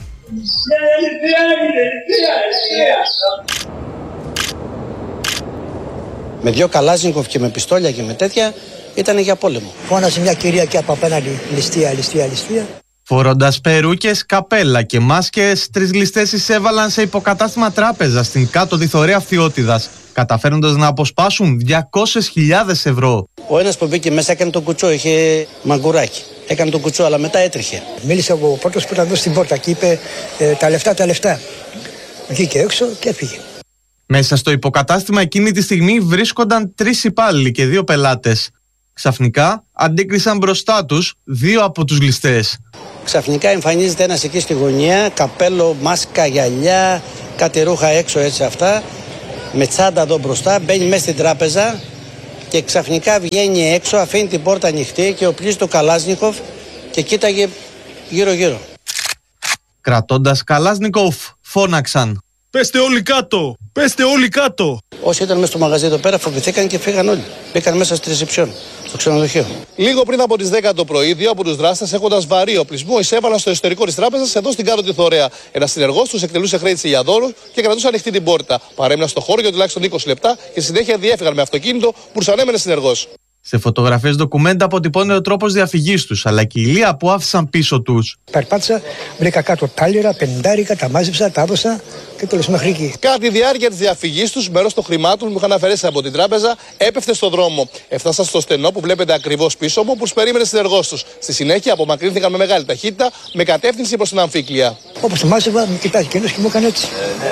Με δυο Καλάζινκοφ και με πιστόλια και με τέτοια ήταν για πόλεμο. Φώνασε μια κυρία και από απέναντι ληστεία, ληστεία, ληστεία. Φορώντας περούκες, καπέλα και μάσκες, τρεις ληστές εισέβαλαν σε υποκατάστημα τράπεζα στην κάτω διθωρέα Φθιώτιδας, καταφέροντας να αποσπάσουν διακόσιες χιλιάδες ευρώ. Ο ένας που μπήκε μέσα έκανε τον κουτσό, είχε μαγκουράκι. Έκανε τον κουτσό, αλλά μετά έτρεχε. Μίλησε ο πρώτος που ήταν εδώ στην πόρτα και είπε ε, τα λεφτά, τα λεφτά. Βγήκε έξω και έφυγε. Μέσα στο υποκατάστημα εκείνη τη στιγμή βρίσκονταν τρεις υπάλληλοι και δύο πελάτες. Ξαφνικά αντίκρισαν μπροστά τους δύο από τους ληστές. Ξαφνικά εμφανίζεται ένας εκεί στη γωνία, καπέλο, μάσκα, γυαλιά, κάτι ρούχα έξω έτσι αυτά, με τσάντα εδώ μπροστά, μπαίνει μέσα στην τράπεζα και ξαφνικά βγαίνει έξω, αφήνει την πόρτα ανοιχτή και οπλίζει το Καλάσνικοφ και κοίταγε γύρω-γύρω. Κρατώντας Καλάσνικοφ, φώναξαν: «Πέστε όλοι κάτω! Πέστε όλοι κάτω!» Όσοι ήταν μέσα στο μαγαζί εδώ πέρα φοβηθήκαν και φύγαν όλοι. Μπήκαν μέσα στη ρεσεψιόν, στο ξενοδοχείο. Λίγο πριν από τις δέκα το πρωί, δύο από τους δράστες, έχοντας βαρύ οπλισμό, εισέβαλαν στο εσωτερικό της τράπεζας, εδώ στην Κάτω τη Θωρέα. Ένας συνεργός τους εκτελούσε χρέη της Ηλιαδόρου και κρατούσε ανοιχτή την πόρτα. Παρέμειναν στο χώρο για τουλάχιστον είκοσι λεπτά και στη συνέχεια διέφυγαν με αυτοκίνητο που τους ανέμενε συνεργός. Σε φωτογραφίες ντοκουμέντα αποτυπώνει ο τρόπος διαφυγής τους, αλλά και η ηλία που άφησαν πίσω τους. Περπάτησα, βρήκα κάτω τάλιρα, πεντάρικα, τα μάζεψα, τα έδωσα και τέλος μέχρι εκεί. Κατά τη διάρκεια της διαφυγής τους, μέρος των χρημάτων που είχαν αφαιρέσει από την τράπεζα έπεφτε στον δρόμο. Έφτασαν στο στενό που βλέπετε ακριβώς πίσω μου, που τους περίμενε συνεργός τους. Στη συνέχεια απομακρύνθηκαν με μεγάλη ταχύτητα με κατεύθυνση προς την Αμφίκλεια. Όπως το μάζευα, με κοιτάζει και μου έκανε έτσι.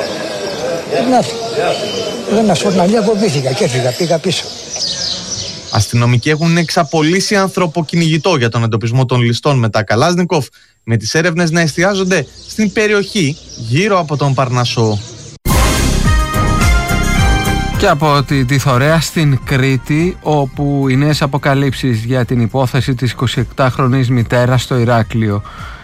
Δεν να σου πω, μια φοβήθηκα και έφυγα, πήγα πίσω. Αστυνομικοί έχουν εξαπολύσει ανθρωποκυνηγητό για τον εντοπισμό των ληστών με τα Καλάσνικοφ, με τις έρευνες να εστιάζονται στην περιοχή γύρω από τον Παρνασσό. Και από τη Θωρέα στην Κρήτη, όπου οι νέες αποκαλύψεις για την υπόθεση της εικοσιεπτάχρονης μητέρας στο Ηράκλειο,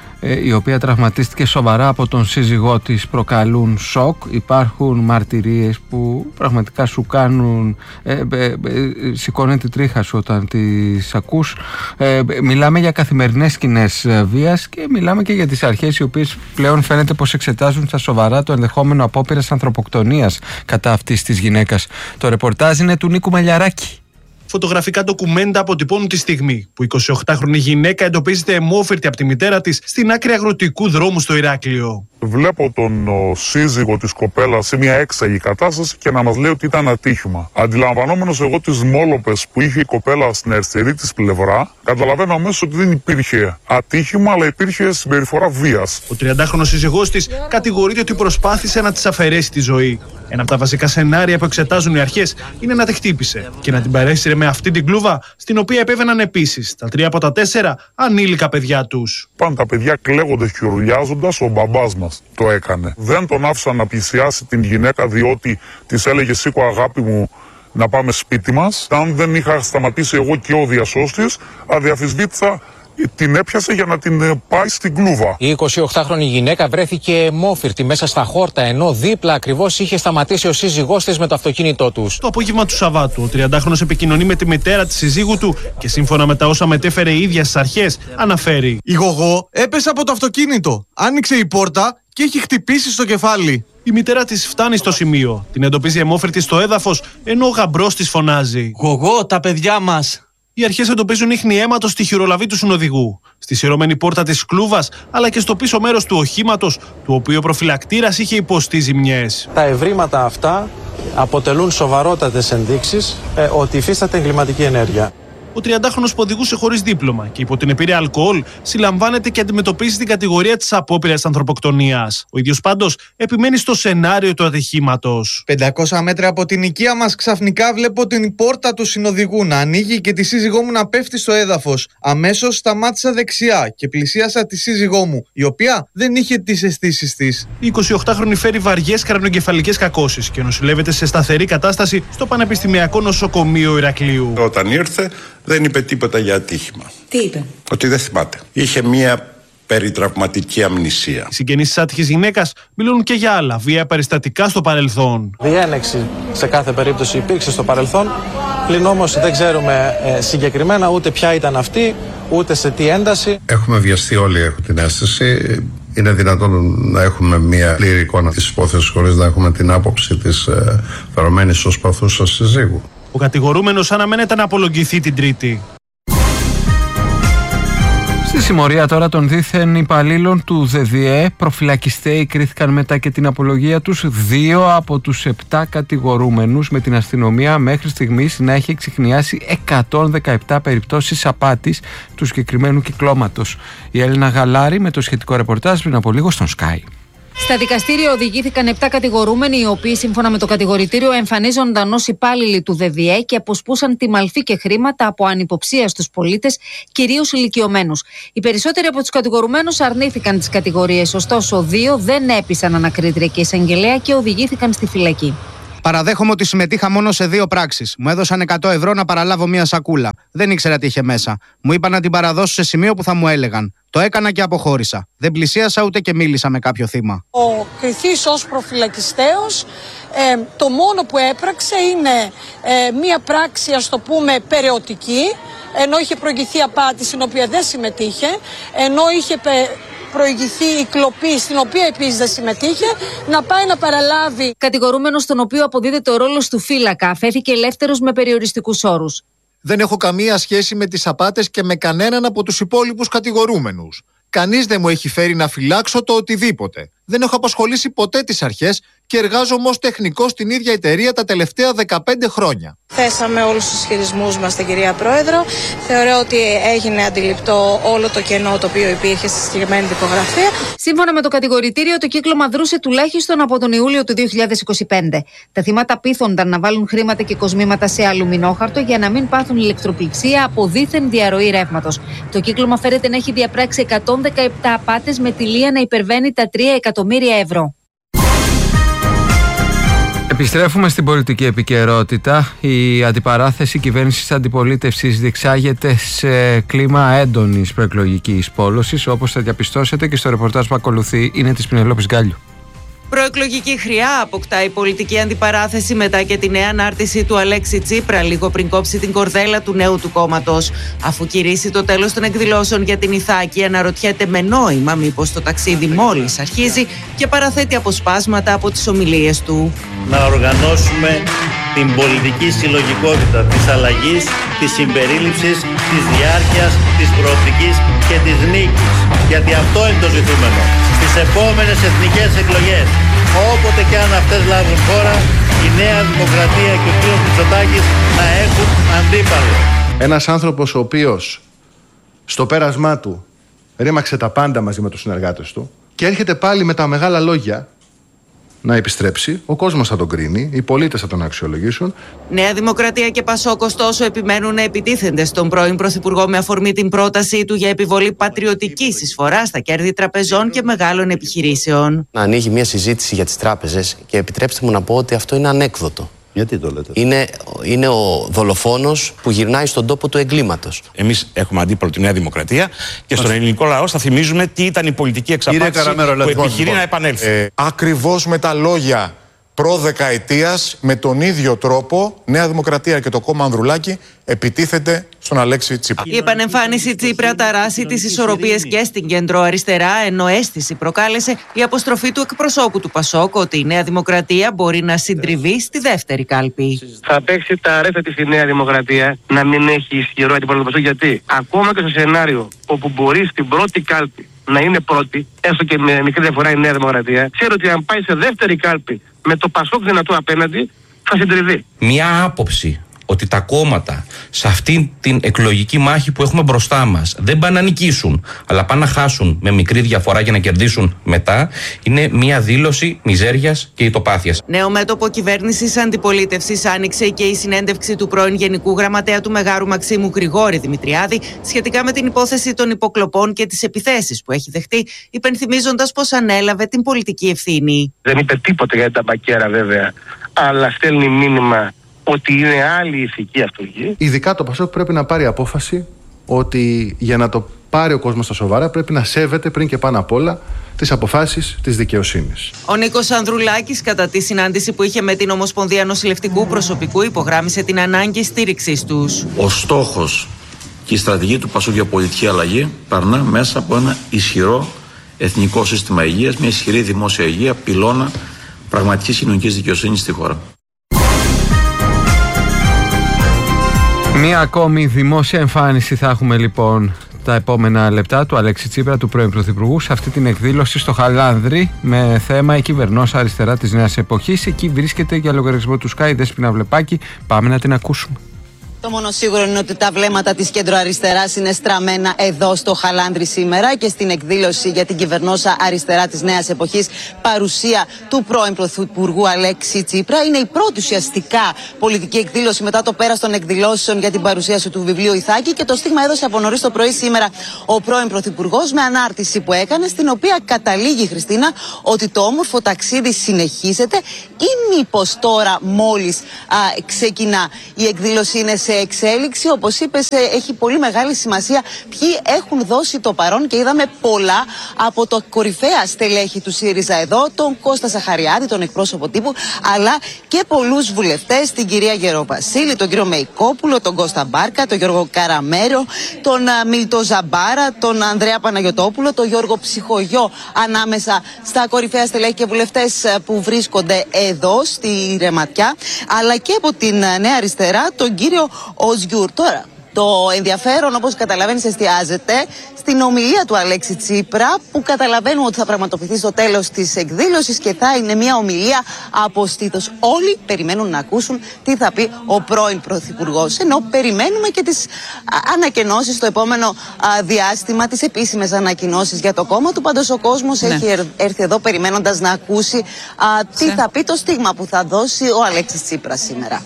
η οποία τραυματίστηκε σοβαρά από τον σύζυγό της, προκαλούν σοκ. Υπάρχουν μαρτυρίες που πραγματικά σου κάνουν ε, ε, ε, σηκώνει τη τρίχα σου όταν τις ακούς. ε, μιλάμε για καθημερινές σκηνές βίας και μιλάμε και για τις αρχές οι οποίες πλέον φαίνεται πως εξετάζουν στα σοβαρά το ενδεχόμενο απόπειρας ανθρωποκτονίας κατά αυτής της γυναίκας. Το ρεπορτάζ είναι του Νίκου Μαλιαράκη. Φωτογραφικά ντοκουμέντα αποτυπώνουν τη στιγμή που η εικοσιοκτάχρονη γυναίκα εντοπίζεται αιμόφυρτη από τη μητέρα της στην άκρη αγροτικού δρόμου στο Ηράκλειο. Βλέπω τον ο, σύζυγο της κοπέλας σε μια έξαγη κατάσταση και να μας λέει ότι ήταν ατύχημα. Αντιλαμβανόμενος εγώ τις μόλοπες που είχε η κοπέλα στην αριστερή της πλευρά, καταλαβαίνω αμέσως ότι δεν υπήρχε ατύχημα, αλλά υπήρχε συμπεριφορά βίας. Ο τριαντάχρονος σύζυγός της κατηγορείται ότι προσπάθησε να της αφαιρέσει τη ζωή. Ένα από τα βασικά σενάρια που εξετάζουν οι αρχές είναι να τη χτύπησε και να την παρέσυρε με αυτή την κλούβα, στην οποία επέβαιναν επίσης τα τρία από τα τέσσερα ανήλικα παιδιά τους. Πάνε τα παιδιά κλαίγοντας και ουρλιάζοντας, ο μπαμπάς μας το έκανε. Δεν τον άφησαν να πλησιάσει την γυναίκα, διότι της έλεγε «Σήκω αγάπη μου να πάμε σπίτι μας». Αν δεν είχα σταματήσει εγώ και ο διασώστης, αδιαφυσβήτητα την έπιασε για να την πάει στην κλούβα. Η εικοσιοκτάχρονη γυναίκα βρέθηκε αιμόφυρτη μέσα στα χόρτα, ενώ δίπλα ακριβώς είχε σταματήσει ο σύζυγός της με το αυτοκίνητό τους. Το απόγευμα του Σαββάτου, ο τριαντάχρονος επικοινωνεί με τη μητέρα της συζύγου του και σύμφωνα με τα όσα μετέφερε η ίδια στις αρχές, αναφέρει: «Η γογό έπεσε από το αυτοκίνητο, άνοιξε η πόρτα και έχει χτυπήσει στο κεφάλι». Η μητέρα της φτάνει στο σημείο, την εντοπίζει αιμόφυρτη στο έδαφος, ενώ ο γαμπρός της φωνάζει: «Γογό, τα παιδιά μας». Οι αρχές εντοπίζουν ίχνη αίματος στη χειρολαβή του συνοδηγού, στη σειρώμενη πόρτα της κλούβας, αλλά και στο πίσω μέρος του οχήματος, του οποίου ο προφυλακτήρας είχε υποστεί ζημιές. Τα ευρήματα αυτά αποτελούν σοβαρότατες ενδείξεις ε, ότι υφίσταται εγκληματική ενέργεια. Ο τριαντάχρονος που οδηγούσε χωρίς δίπλωμα και υπό την επίρρεια αλκοόλ συλλαμβάνεται και αντιμετωπίζει την κατηγορία της απόπειρας ανθρωποκτονίας. Ο ίδιος πάντως επιμένει στο σενάριο του ατυχήματος. πεντακόσια μέτρα από την οικία μας ξαφνικά βλέπω την πόρτα του συνοδηγού να ανοίγει και τη σύζυγό μου να πέφτει στο έδαφος. Αμέσως σταμάτησα δεξιά και πλησίασα τη σύζυγό μου, η οποία δεν είχε τις αισθήσεις της. Η εικοσιοκτάχρονη φέρει βαριές κρανοκεφαλικές κακώσεις και νοσηλεύεται σε σταθερή κατάσταση στο Πανεπιστημιακό Νοσοκομείο Ηρακλείου. Όταν ήρθε, δεν είπε τίποτα για ατύχημα. Τι είπε? Ότι δεν θυμάται. Είχε μία περιτραυματική αμνησία. Οι συγγενείς της άτυχης γυναίκας μιλούν και για άλλα βία περιστατικά στο παρελθόν. Διένεξη σε κάθε περίπτωση υπήρξε στο παρελθόν, πλην όμως δεν ξέρουμε ε, συγκεκριμένα ούτε ποια ήταν αυτή, ούτε σε τι ένταση. Έχουμε βιαστεί όλοι, έχω την αίσθηση. Είναι δυνατόν να έχουμε μια πλήρη εικόνα της υπόθεσης χωρίς να έχουμε την άποψη της ε, φερωμένης ως παθούσας συζύγου. Ο κατηγορούμενος αναμένεται να απολογηθεί την Τρίτη. Στη συμμορία τώρα των δίθεν υπαλλήλων του ΔΔΕ, προφυλακιστέοι κρίθηκαν μετά και την απολογία τους. Δύο από τους επτά κατηγορούμενους, με την αστυνομία μέχρι στιγμής να έχει εξιχνιάσει εκατόν δεκαεπτά περιπτώσεις απάτης του συγκεκριμένου κυκλώματος. Η Έλληνα Γαλάρη με το σχετικό ρεπορτάζ πριν από λίγο στον Sky. Στα δικαστήρια οδηγήθηκαν επτά κατηγορούμενοι, οι οποίοι σύμφωνα με το κατηγορητήριο εμφανίζονταν ως υπάλληλοι του ΔΔΕ και αποσπούσαν τιμαλφή και χρήματα από ανυποψία στους πολίτες, κυρίως ηλικιωμένους. Οι περισσότεροι από τους κατηγορουμένους αρνήθηκαν τις κατηγορίες, ωστόσο δύο δεν έπεισαν ανακρίτρια και εισαγγελέα και οδηγήθηκαν στη φυλακή. Παραδέχομαι ότι συμμετείχα μόνο σε δύο πράξεις. Μου έδωσαν εκατό ευρώ να παραλάβω μία σακούλα. Δεν ήξερα τι είχε μέσα. Μου είπαν να την παραδώσω σε σημείο που θα μου έλεγαν. Το έκανα και αποχώρησα. Δεν πλησίασα ούτε και μίλησα με κάποιο θύμα. Ο κριθής ως προφυλακιστέος ε, το μόνο που έπραξε είναι ε, μία πράξη, ας το πούμε, περαιωτική, ενώ είχε προηγηθεί απάτη στην οποία δεν συμμετείχε, ενώ είχε πε, προηγηθεί η κλοπή στην οποία επίσης δεν συμμετείχε, να πάει να παραλάβει. Κατηγορούμενος, στον οποίο αποδίδεται ο ρόλος του φύλακα, αφέθηκε ελεύθερος με περιοριστικούς όρους. Δεν έχω καμία σχέση με τις απάτες και με κανέναν από τους υπόλοιπους κατηγορούμενους. Κανείς δεν μου έχει φέρει να φυλάξω το οτιδήποτε. Δεν έχω απασχολήσει ποτέ τις αρχές και εργάζομαι ως τεχνικός στην ίδια εταιρεία τα τελευταία δεκαπέντε χρόνια. Θέσαμε όλους τους ισχυρισμούς μας στην κυρία Πρόεδρο. Θεωρώ ότι έγινε αντιληπτό όλο το κενό το οποίο υπήρχε στη συγκεκριμένη δικογραφία. Σύμφωνα με το κατηγορητήριο, το κύκλωμα δρούσε τουλάχιστον από τον Ιούλιο του δύο χιλιάδες είκοσι πέντε. Τα θύματα πείθονταν να βάλουν χρήματα και κοσμήματα σε αλουμινόχαρτο για να μην πάθουν ηλεκτροπληξία από δίθεν διαρροή ρεύματος. Το κύκλωμα φέρεται να έχει διαπράξει εκατόν δεκαεπτά απάτες με τιλία να υπερβαίνει τα τρία εκατομμύρια ευρώ. Επιστρέφουμε στην πολιτική επικαιρότητα. Η αντιπαράθεση κυβέρνησης αντιπολίτευσης διεξάγεται σε κλίμα έντονης προεκλογικής πόλωσης, όπως θα διαπιστώσετε και στο ρεπορτάζ που ακολουθεί, είναι της Πινελόπης Γκάλιου. Προεκλογική χρειά αποκτά η πολιτική αντιπαράθεση μετά και τη νέα ανάρτηση του Αλέξη Τσίπρα, λίγο πριν κόψει την κορδέλα του νέου του κόμματος. Αφού κηρύσσει το τέλος των εκδηλώσεων για την Ιθάκη, αναρωτιέται με νόημα μήπως το ταξίδι μόλις αρχίζει και παραθέτει αποσπάσματα από τις ομιλίες του. Να οργανώσουμε την πολιτική συλλογικότητα της αλλαγής, της συμπερίληψης, της διάρκειας, της προοπτικής και της νίκης. Γιατί αυτό είναι το ζητούμενο. Στις επόμενες εθνικές εκλογές, όποτε και αν αυτές λάβουν χώρα, η Νέα Δημοκρατία και ο κ. Μητσοτάκης να έχουν αντίπαλο. Ένας άνθρωπος ο οποίος στο πέρασμά του ρήμαξε τα πάντα μαζί με τους συνεργάτες του και έρχεται πάλι με τα μεγάλα λόγια να επιστρέψει, ο κόσμος θα τον κρίνει, οι πολίτες θα τον αξιολογήσουν. Νέα Δημοκρατία και Πασόκ, ωστόσο, επιμένουν να επιτίθενται στον πρώην Πρωθυπουργό με αφορμή την πρότασή του για επιβολή πατριωτικής εισφοράς στα κέρδη τραπεζών και μεγάλων επιχειρήσεων. Να ανοίγει μια συζήτηση για τις τράπεζες και επιτρέψτε μου να πω ότι αυτό είναι ανέκδοτο. Γιατί το λέτε? Είναι, είναι ο δολοφόνος που γυρνάει στον τόπο του εγκλήματος. Εμείς έχουμε αντίπαλο τη Νέα Δημοκρατία και στον ελληνικό λαό θα θυμίζουμε τι ήταν η πολιτική εξαπάτηση που επιχειρεί να επανέλθει. Ε, ακριβώς με τα λόγια προδεκαετίας, με τον ίδιο τρόπο, Νέα Δημοκρατία και το κόμμα Ανδρουλάκη επιτίθεται στον Αλέξη Τσίπρα. Η επανεμφάνιση Τσίπρα ταράσει τις ισορροπίες και στην κεντροαριστερά, ενώ αίσθηση προκάλεσε η αποστροφή του εκπροσώπου του Πασόκ ότι η Νέα Δημοκρατία μπορεί να συντριβεί στη δεύτερη κάλπη. Θα παίξει τα ρέφα της η Νέα Δημοκρατία να μην έχει ισχυρό αντίπαλο του Πασόκ, γιατί ακόμα και στο σενάριο όπου μπορεί στην πρώτη κάλπη να είναι πρώτη, έστω και με μικρή διαφορά η Νέα Δημοκρατία, ξέρω ότι αν πάει σε δεύτερη κάλπη με το Πασόκ δυνατό απέναντι, θα συντριβεί. Μια άποψη ότι τα κόμματα σε αυτή την εκλογική μάχη που έχουμε μπροστά μας δεν πάνε να νικήσουν, αλλά πάνε να χάσουν με μικρή διαφορά για να κερδίσουν μετά, είναι μια δήλωση μιζέριας και ητοπάθειας. Νέο μέτωπο κυβέρνησης αντιπολίτευσης άνοιξε και η συνέντευξη του πρώην Γενικού Γραμματέα του Μεγάρου Μαξίμου Γρηγόρη Δημητριάδη σχετικά με την υπόθεση των υποκλοπών και τις επιθέσεις που έχει δεχτεί, υπενθυμίζοντας πως ανέλαβε την πολιτική ευθύνη. Δεν είπε τίποτα για τα μπακέρα βέβαια, αλλά στέλνει μήνυμα ότι είναι άλλη ηθική αυτοργή. Ειδικά το Πασόκ πρέπει να πάρει απόφαση ότι για να το πάρει ο κόσμος στα σοβαρά πρέπει να σέβεται πριν και πάνω απ' όλα τις αποφάσεις της δικαιοσύνης. Ο Νίκος Ανδρουλάκης, κατά τη συνάντηση που είχε με την Ομοσπονδία Νοσηλευτικού Προσωπικού, υπογράμμισε την ανάγκη στήριξής τους. Ο στόχος και η στρατηγική του Πασόκ για πολιτική αλλαγή περνά μέσα από ένα ισχυρό εθνικό σύστημα υγείας, μια ισχυρή δημόσια υγεία, πυλώνα πραγματικής κοινωνικής δικαιοσύνης στη χώρα. Μία ακόμη δημόσια εμφάνιση θα έχουμε λοιπόν τα επόμενα λεπτά του Αλέξη Τσίπρα, του πρώην Πρωθυπουργού, σε αυτή την εκδήλωση στο Χαλάνδρη με θέμα «Η κυβερνός αριστερά της νέας εποχής». Εκεί βρίσκεται για λογαριασμό του Sky η Δέσποινα Βλεπάκη. Πάμε να την ακούσουμε. Το μόνο σίγουρο είναι ότι τα βλέμματα της κεντροαριστεράς είναι στραμμένα εδώ στο Χαλάνδρι σήμερα και στην εκδήλωση για την κυβερνόσα αριστερά της νέας εποχής, παρουσία του πρώην Πρωθυπουργού Αλέξη Τσίπρα. Είναι η πρώτη ουσιαστικά πολιτική εκδήλωση μετά το πέρας των εκδηλώσεων για την παρουσίαση του βιβλίου Ιθάκη, και το στίγμα έδωσε από νωρίς το πρωί σήμερα ο πρώην Πρωθυπουργός με ανάρτηση που έκανε, στην οποία καταλήγει, Χριστίνα, ότι το όμορφο ταξίδι συνεχίζεται, ή μήπως τώρα μόλις α, ξεκινά. Η εκδήλωση είναι σε εξέλιξη. Όπως είπες, έχει πολύ μεγάλη σημασία ποιοι έχουν δώσει το παρόν, και είδαμε πολλά από το κορυφαία στελέχη του ΣΥΡΙΖΑ εδώ, τον Κώστα Σαχαριάδη, τον εκπρόσωπο τύπου, αλλά και πολλούς βουλευτές, την κυρία Γεροβασίλη, τον κύριο Μεϊκόπουλο, τον Κώστα Μπάρκα, τον Γιώργο Καραμέρο, τον Μίλτο Ζαμπάρα, τον Ανδρέα Παναγιωτόπουλο, τον Γιώργο Ψυχογιό, ανάμεσα στα κορυφαία στελέχη και βουλευτές που βρίσκονται εδώ στη Ρεματιά, αλλά και από την Νέα Αριστερά, τον κύριο Οζγιούρ. Τώρα, το ενδιαφέρον, όπως καταλαβαίνεις, εστιάζεται στην ομιλία του Αλέξη Τσίπρα, που καταλαβαίνουμε ότι θα πραγματοποιηθεί στο τέλος της εκδήλωσης και θα είναι μια ομιλία από στήθος. Όλοι περιμένουν να ακούσουν τι θα πει ο πρώην Πρωθυπουργός, ενώ περιμένουμε και τις ανακοινώσεις στο επόμενο α, διάστημα, τις επίσημες ανακοινώσεις για το κόμμα του. Πάντως ο κόσμος ναι. έχει έρθει εδώ περιμένοντας να ακούσει α, τι ναι. θα πει το στίγμα που θα δώσει ο Αλέξης Τσίπρας σήμερα.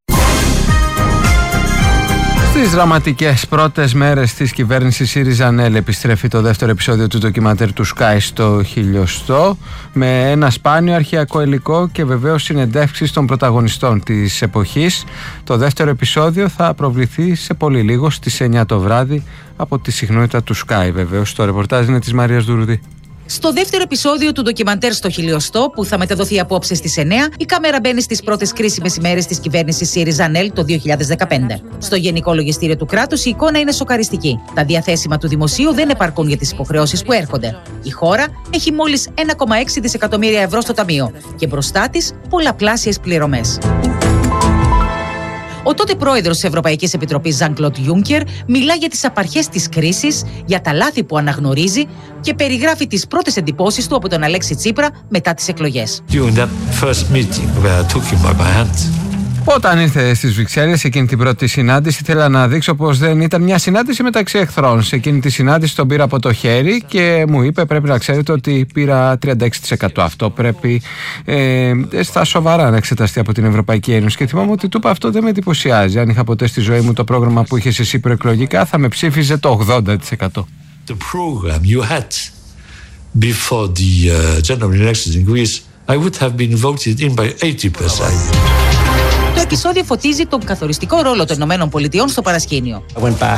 Στις δραματικές πρώτες μέρες της κυβέρνησης ΣΥΡΙΖΑ-ΝΕΛ επιστρέφει το δεύτερο επεισόδιο του ντοκιμαντέρ του Sky στο χιλιοστό, με ένα σπάνιο αρχαιακό υλικό και βεβαίως συνεντεύξεις των πρωταγωνιστών της εποχής. Το δεύτερο επεισόδιο θα προβληθεί σε πολύ λίγο στις εννιά το βράδυ από τη συχνότητα του Sky, βεβαίως. Το ρεπορτάζ είναι της Μαρίας Δουρουδή. Στο δεύτερο επεισόδιο του ντοκιμαντέρ στο χιλιοστό, που θα μεταδοθεί απόψε στις εννιά, η κάμερα μπαίνει στις πρώτες κρίσιμες ημέρες της κυβέρνησης ΣΥΡΙΖΑ-ΝΕΛ το δύο χιλιάδες δεκαπέντε. Στο Γενικό Λογιστήριο του κράτους η εικόνα είναι σοκαριστική. Τα διαθέσιμα του δημοσίου δεν επαρκούν για τις υποχρεώσεις που έρχονται. Η χώρα έχει μόλις ένα κόμμα έξι δισεκατομμύρια ευρώ στο ταμείο και μπροστά της πολλαπλάσιες πληρωμές. Ο τότε πρόεδρος της Ευρωπαϊκής Επιτροπής, Ζαν-Κλοντ Γιούνκερ, μιλά για τις απαρχές της κρίσης, για τα λάθη που αναγνωρίζει και περιγράφει τις πρώτες εντυπώσεις του από τον Αλέξη Τσίπρα μετά τις εκλογές. Όταν ήρθε στις Βρυξέλλες εκείνη την πρώτη συνάντηση, ήθελα να δείξω πως δεν ήταν μια συνάντηση μεταξύ εχθρών. Σε εκείνη τη συνάντηση τον πήρα από το χέρι και μου είπε: πρέπει να ξέρετε ότι πήρα τριάντα έξι τοις εκατό. Αυτό πρέπει ε, στα σοβαρά να εξεταστεί από την Ευρωπαϊκή Ένωση. Και θυμάμαι ότι του είπα: αυτό δεν με εντυπωσιάζει. Αν είχα ποτέ στη ζωή μου το πρόγραμμα που είχες εσύ προεκλογικά, θα με ψήφιζε το ογδόντα τοις εκατό. The program you had before the uh, general elections in Greece, I would have been voted in by eighty percent. Το επεισόδιο φωτίζει τον καθοριστικό ρόλο των ΗΠΑ στο παρασκήνιο.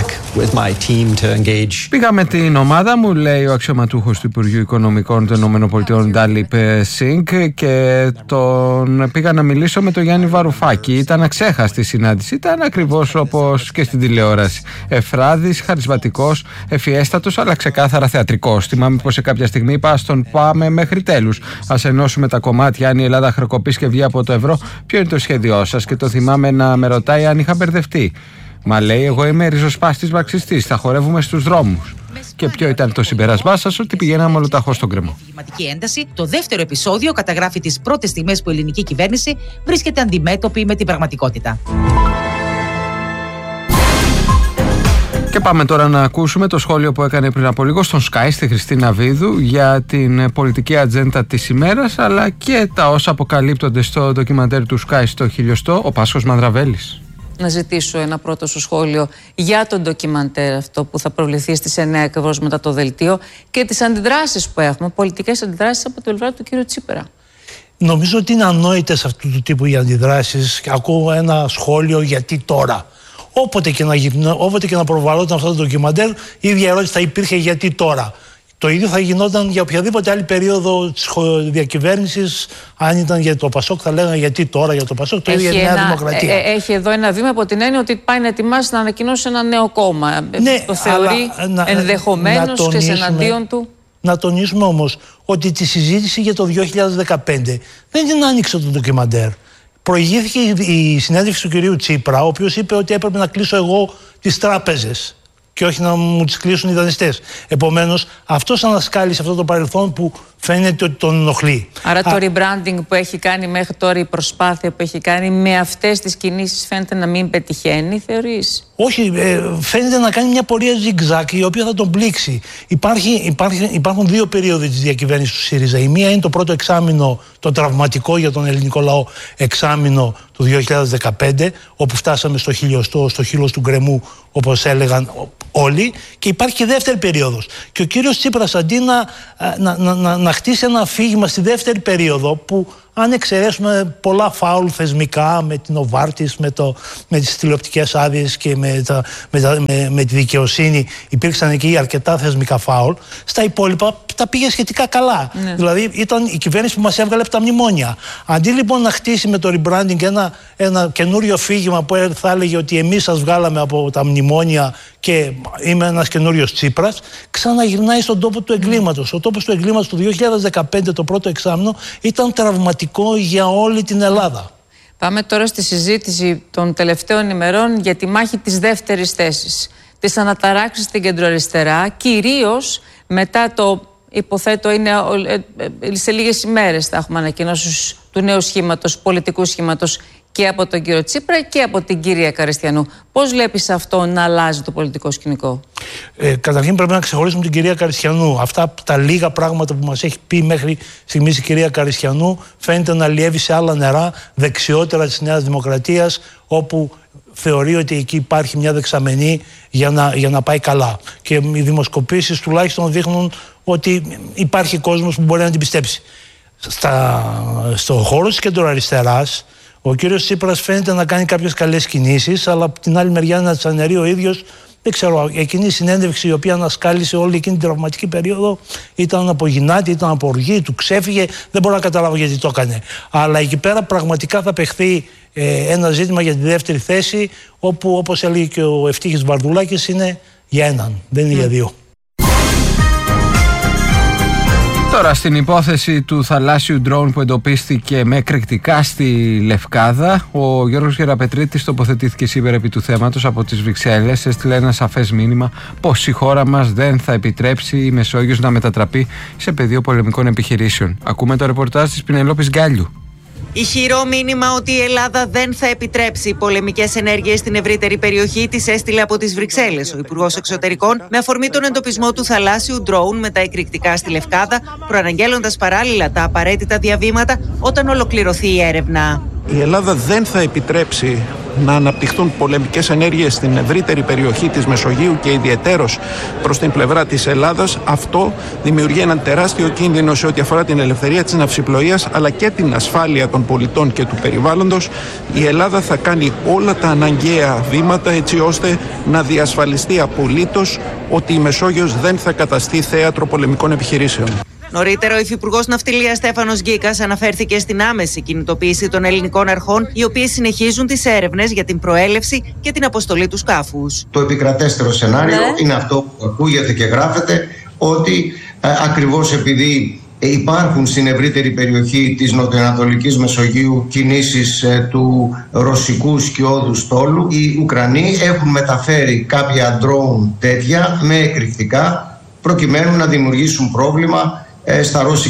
Πήγα με την ομάδα μου, λέει ο αξιωματούχος του Υπουργείου Οικονομικών των ΗΠΑ, Ντάλιπ Σινγκ, και τον πήγα να μιλήσω με τον Γιάννη Βαρουφάκη. Ήταν αξέχαστη συνάντηση, ήταν ακριβώς όπως και στην τηλεόραση. Ευφράδης, χαρισματικός, ευφιέστατος, αλλά ξεκάθαρα θεατρικός. Θυμάμαι πως σε κάποια στιγμή είπα: στον πάμε μέχρι τέλους. Ας ενώσουμε τα κομμάτια. Αν η Ελλάδα χρεοκοπήσει και βγει από το ευρώ, ποιο είναι το σχέδιό σας? Και το θυμάμαι να με ρωτάει αν είχα μπερδευτεί. Μα λέει: εγώ είμαι ριζοσπάστης μαρξιστής, θα χορεύουμε στους δρόμους. Και ποιο ήταν το συμπέρασμά σας? Ότι πηγαίναμε ολοταχώς στον κρεμό. Ένταση, το δεύτερο επεισόδιο καταγράφει τις πρώτες στιγμές που η ελληνική κυβέρνηση βρίσκεται αντιμέτωπη με την πραγματικότητα. Και πάμε τώρα να ακούσουμε το σχόλιο που έκανε πριν από λίγο στον Sky, στη Χριστίνα Βίδου, για την πολιτική ατζέντα της ημέρας, αλλά και τα όσα αποκαλύπτονται στο ντοκιμαντέρ του Sky στο χιλιοστό, ο Πάσχος Μανδραβέλης. Να ζητήσω ένα πρώτο σου σχόλιο για τον ντοκιμαντέρ αυτό που θα προβληθεί στις εννιά ακριβώς μετά το δελτίο και τις αντιδράσεις που έχουμε, πολιτικές αντιδράσεις από την πλευρά του κ. Τσίπρα. Νομίζω ότι είναι ανόητες αυτού του τύπου οι αντιδράσεις. Ακούω ένα σχόλιο γιατί τώρα. Όποτε και, να, όποτε και να προβαλόταν αυτό το ντοκιμαντέρ, η ίδια ερώτηση θα υπήρχε γιατί τώρα. Το ίδιο θα γινόταν για οποιαδήποτε άλλη περίοδο της διακυβέρνησης. Αν ήταν για το Πασόκ, θα λέγανε γιατί τώρα για το Πασόκ. Το ίδιο για τη Νέα Δημοκρατία. Ε, έχει εδώ ένα βήμα από την έννοια ότι πάει να ετοιμάσει να ανακοινώσει ένα νέο κόμμα. Ναι, το θεωρεί ενδεχομένως και εναντίον του. Να τονίσουμε όμως ότι τη συζήτηση για το δύο χιλιάδες δεκαπέντε δεν την άνοιξε το ντοκιμαντέρ. Προηγήθηκε η συνέντευξη του κυρίου Τσίπρα, ο οποίος είπε ότι έπρεπε να κλείσω εγώ τις τράπεζες και όχι να μου τις κλείσουν οι δανειστές. Επομένως, αυτός ανασκάλισε αυτό το παρελθόν που φαίνεται ότι τον ενοχλεί. Άρα το Α... rebranding που έχει κάνει μέχρι τώρα, η προσπάθεια που έχει κάνει με αυτές τις κινήσεις φαίνεται να μην πετυχαίνει, θεωρείς? Όχι, ε, φαίνεται να κάνει μια πορεία zigzag η οποία θα τον πλήξει. Υπάρχει, υπάρχει, υπάρχουν δύο περίοδοι της διακυβέρνησης του ΣΥΡΙΖΑ. Η μία είναι το πρώτο εξάμηνο, το τραυματικό για τον ελληνικό λαό εξάμηνο του δύο χιλιάδες δεκαπέντε, όπου φτάσαμε στο χιλιοστό, στο χείλος του γκρεμού, όπως έλεγαν όλοι, και υπάρχει και δεύτερη περίοδος. Και ο κύριος Τσίπρας, αντί να, να, να, να, να χτίσει ένα αφήγημα στη δεύτερη περίοδο, που αν εξαιρέσουμε πολλά φάουλ θεσμικά με την Οβάρτης, με, το, με τις τηλεοπτικές άδειες και με, τα, με, τα, με, με τη δικαιοσύνη, υπήρξαν εκεί αρκετά θεσμικά φάουλ, στα υπόλοιπα τα πήγε σχετικά καλά. Ναι. Δηλαδή ήταν η κυβέρνηση που μας έβγαλε από τα μνημόνια. Αντί λοιπόν να χτίσει με το rebranding ένα, ένα καινούριο αφήγημα που θα έλεγε ότι εμείς σας βγάλαμε από τα μνημόνια και είμαι ένας καινούριος Τσίπρας, ξαναγυρνάει στον τόπο του εγκλήματος. Ο τόπος του εγκλήματος του δύο χιλιάδες δεκαπέντε, το πρώτο εξάμηνο, ήταν τραυματικό για όλη την Ελλάδα. Πάμε τώρα στη συζήτηση των τελευταίων ημερών για τη μάχη της δεύτερης θέσης. Της αναταράξης στην κεντροαριστερά, κυρίως μετά το, υποθέτω είναι σε λίγες ημέρες θα έχουμε ανακοινώσεις του νέου σχήματος, πολιτικού σχήματος, και από τον κύριο Τσίπρα και από την κυρία Καριστιανού. Πώς βλέπεις αυτό να αλλάζει το πολιτικό σκηνικό? Ε, καταρχήν πρέπει να ξεχωρίσουμε την κυρία Καριστιανού. Αυτά τα λίγα πράγματα που μας έχει πει μέχρι στιγμής η κυρία Καριστιανού φαίνεται να αλλιεύει σε άλλα νερά, δεξιότερα της Νέας Δημοκρατίας, όπου θεωρεί ότι εκεί υπάρχει μια δεξαμενή για να, για να πάει καλά. Και οι δημοσκοπήσεις τουλάχιστον δείχνουν ότι υπάρχει κόσμος που μπορεί να την πιστέψει. Στα, στο χώρο της κεντροαριστεράς, ο κύριος Τσίπρας φαίνεται να κάνει κάποιες καλές κινήσεις, αλλά από την άλλη μεριά να τις αναιρεί ο ίδιος. Δεν ξέρω, εκείνη η συνέντευξη η οποία ανασκάλισε όλη εκείνη την τραυματική περίοδο ήταν από γυνάτη, ήταν από οργή, του ξέφυγε. Δεν μπορώ να καταλάβω γιατί το έκανε. Αλλά εκεί πέρα πραγματικά θα παιχθεί ε, ένα ζήτημα για τη δεύτερη θέση, όπου όπως έλεγε και ο Ευτύχης Βαρδουλάκης είναι για έναν, δεν είναι mm. για δύο. Τώρα στην υπόθεση του θαλάσσιου ντρόουν που εντοπίστηκε με εκρηκτικά στη Λευκάδα, ο Γιώργος Γεραπετρίτης τοποθετήθηκε σήμερα επί του θέματος από τις Βρυξέλλες. Έστειλε ένα σαφές μήνυμα πως η χώρα μας δεν θα επιτρέψει η Μεσόγειος να μετατραπεί σε πεδίο πολεμικών επιχειρήσεων. Ακούμε το ρεπορτάζ της Πινελόπης Γκάλιου. Ηχηρό μήνυμα ότι η Ελλάδα δεν θα επιτρέψει πολεμικές ενέργειες στην ευρύτερη περιοχή της έστειλε από τις Βρυξέλλες ο Υπουργός Εξωτερικών με αφορμή τον εντοπισμό του θαλάσσιου ντρόουν με τα εκρηκτικά στη Λευκάδα, προαναγγέλλοντας παράλληλα τα απαραίτητα διαβήματα όταν ολοκληρωθεί η έρευνα. Η Ελλάδα δεν θα επιτρέψει να αναπτυχθούν πολεμικές ενέργειες στην ευρύτερη περιοχή της Μεσογείου και ιδιαιτέρως προς την πλευρά της Ελλάδας. Αυτό δημιουργεί έναν τεράστιο κίνδυνο σε ό,τι αφορά την ελευθερία της ναυσιπλοείας αλλά και την ασφάλεια των πολιτών και του περιβάλλοντος. Η Ελλάδα θα κάνει όλα τα αναγκαία βήματα έτσι ώστε να διασφαλιστεί απολύτως ότι η Μεσόγειος δεν θα καταστεί θέατρο πολεμικών επιχειρήσεων. Νωρίτερα, ο Υφυπουργός Ναυτιλίας Στέφανος Γκίκας αναφέρθηκε στην άμεση κινητοποίηση των ελληνικών αρχών, οι οποίες συνεχίζουν τις έρευνες για την προέλευση και την αποστολή του σκάφους. Το επικρατέστερο σενάριο ναι. είναι αυτό που ακούγεται και γράφεται, ότι ε, ακριβώς επειδή υπάρχουν στην ευρύτερη περιοχή της νοτιοανατολικής Μεσογείου κινήσεις ε, του ρωσικού σκιώδου στόλου, οι Ουκρανοί έχουν μεταφέρει κάποια ντρόουν τέτοια με εκρηκτικά, προκειμένου να δημιουργήσουν πρόβλημα στα ρώσικα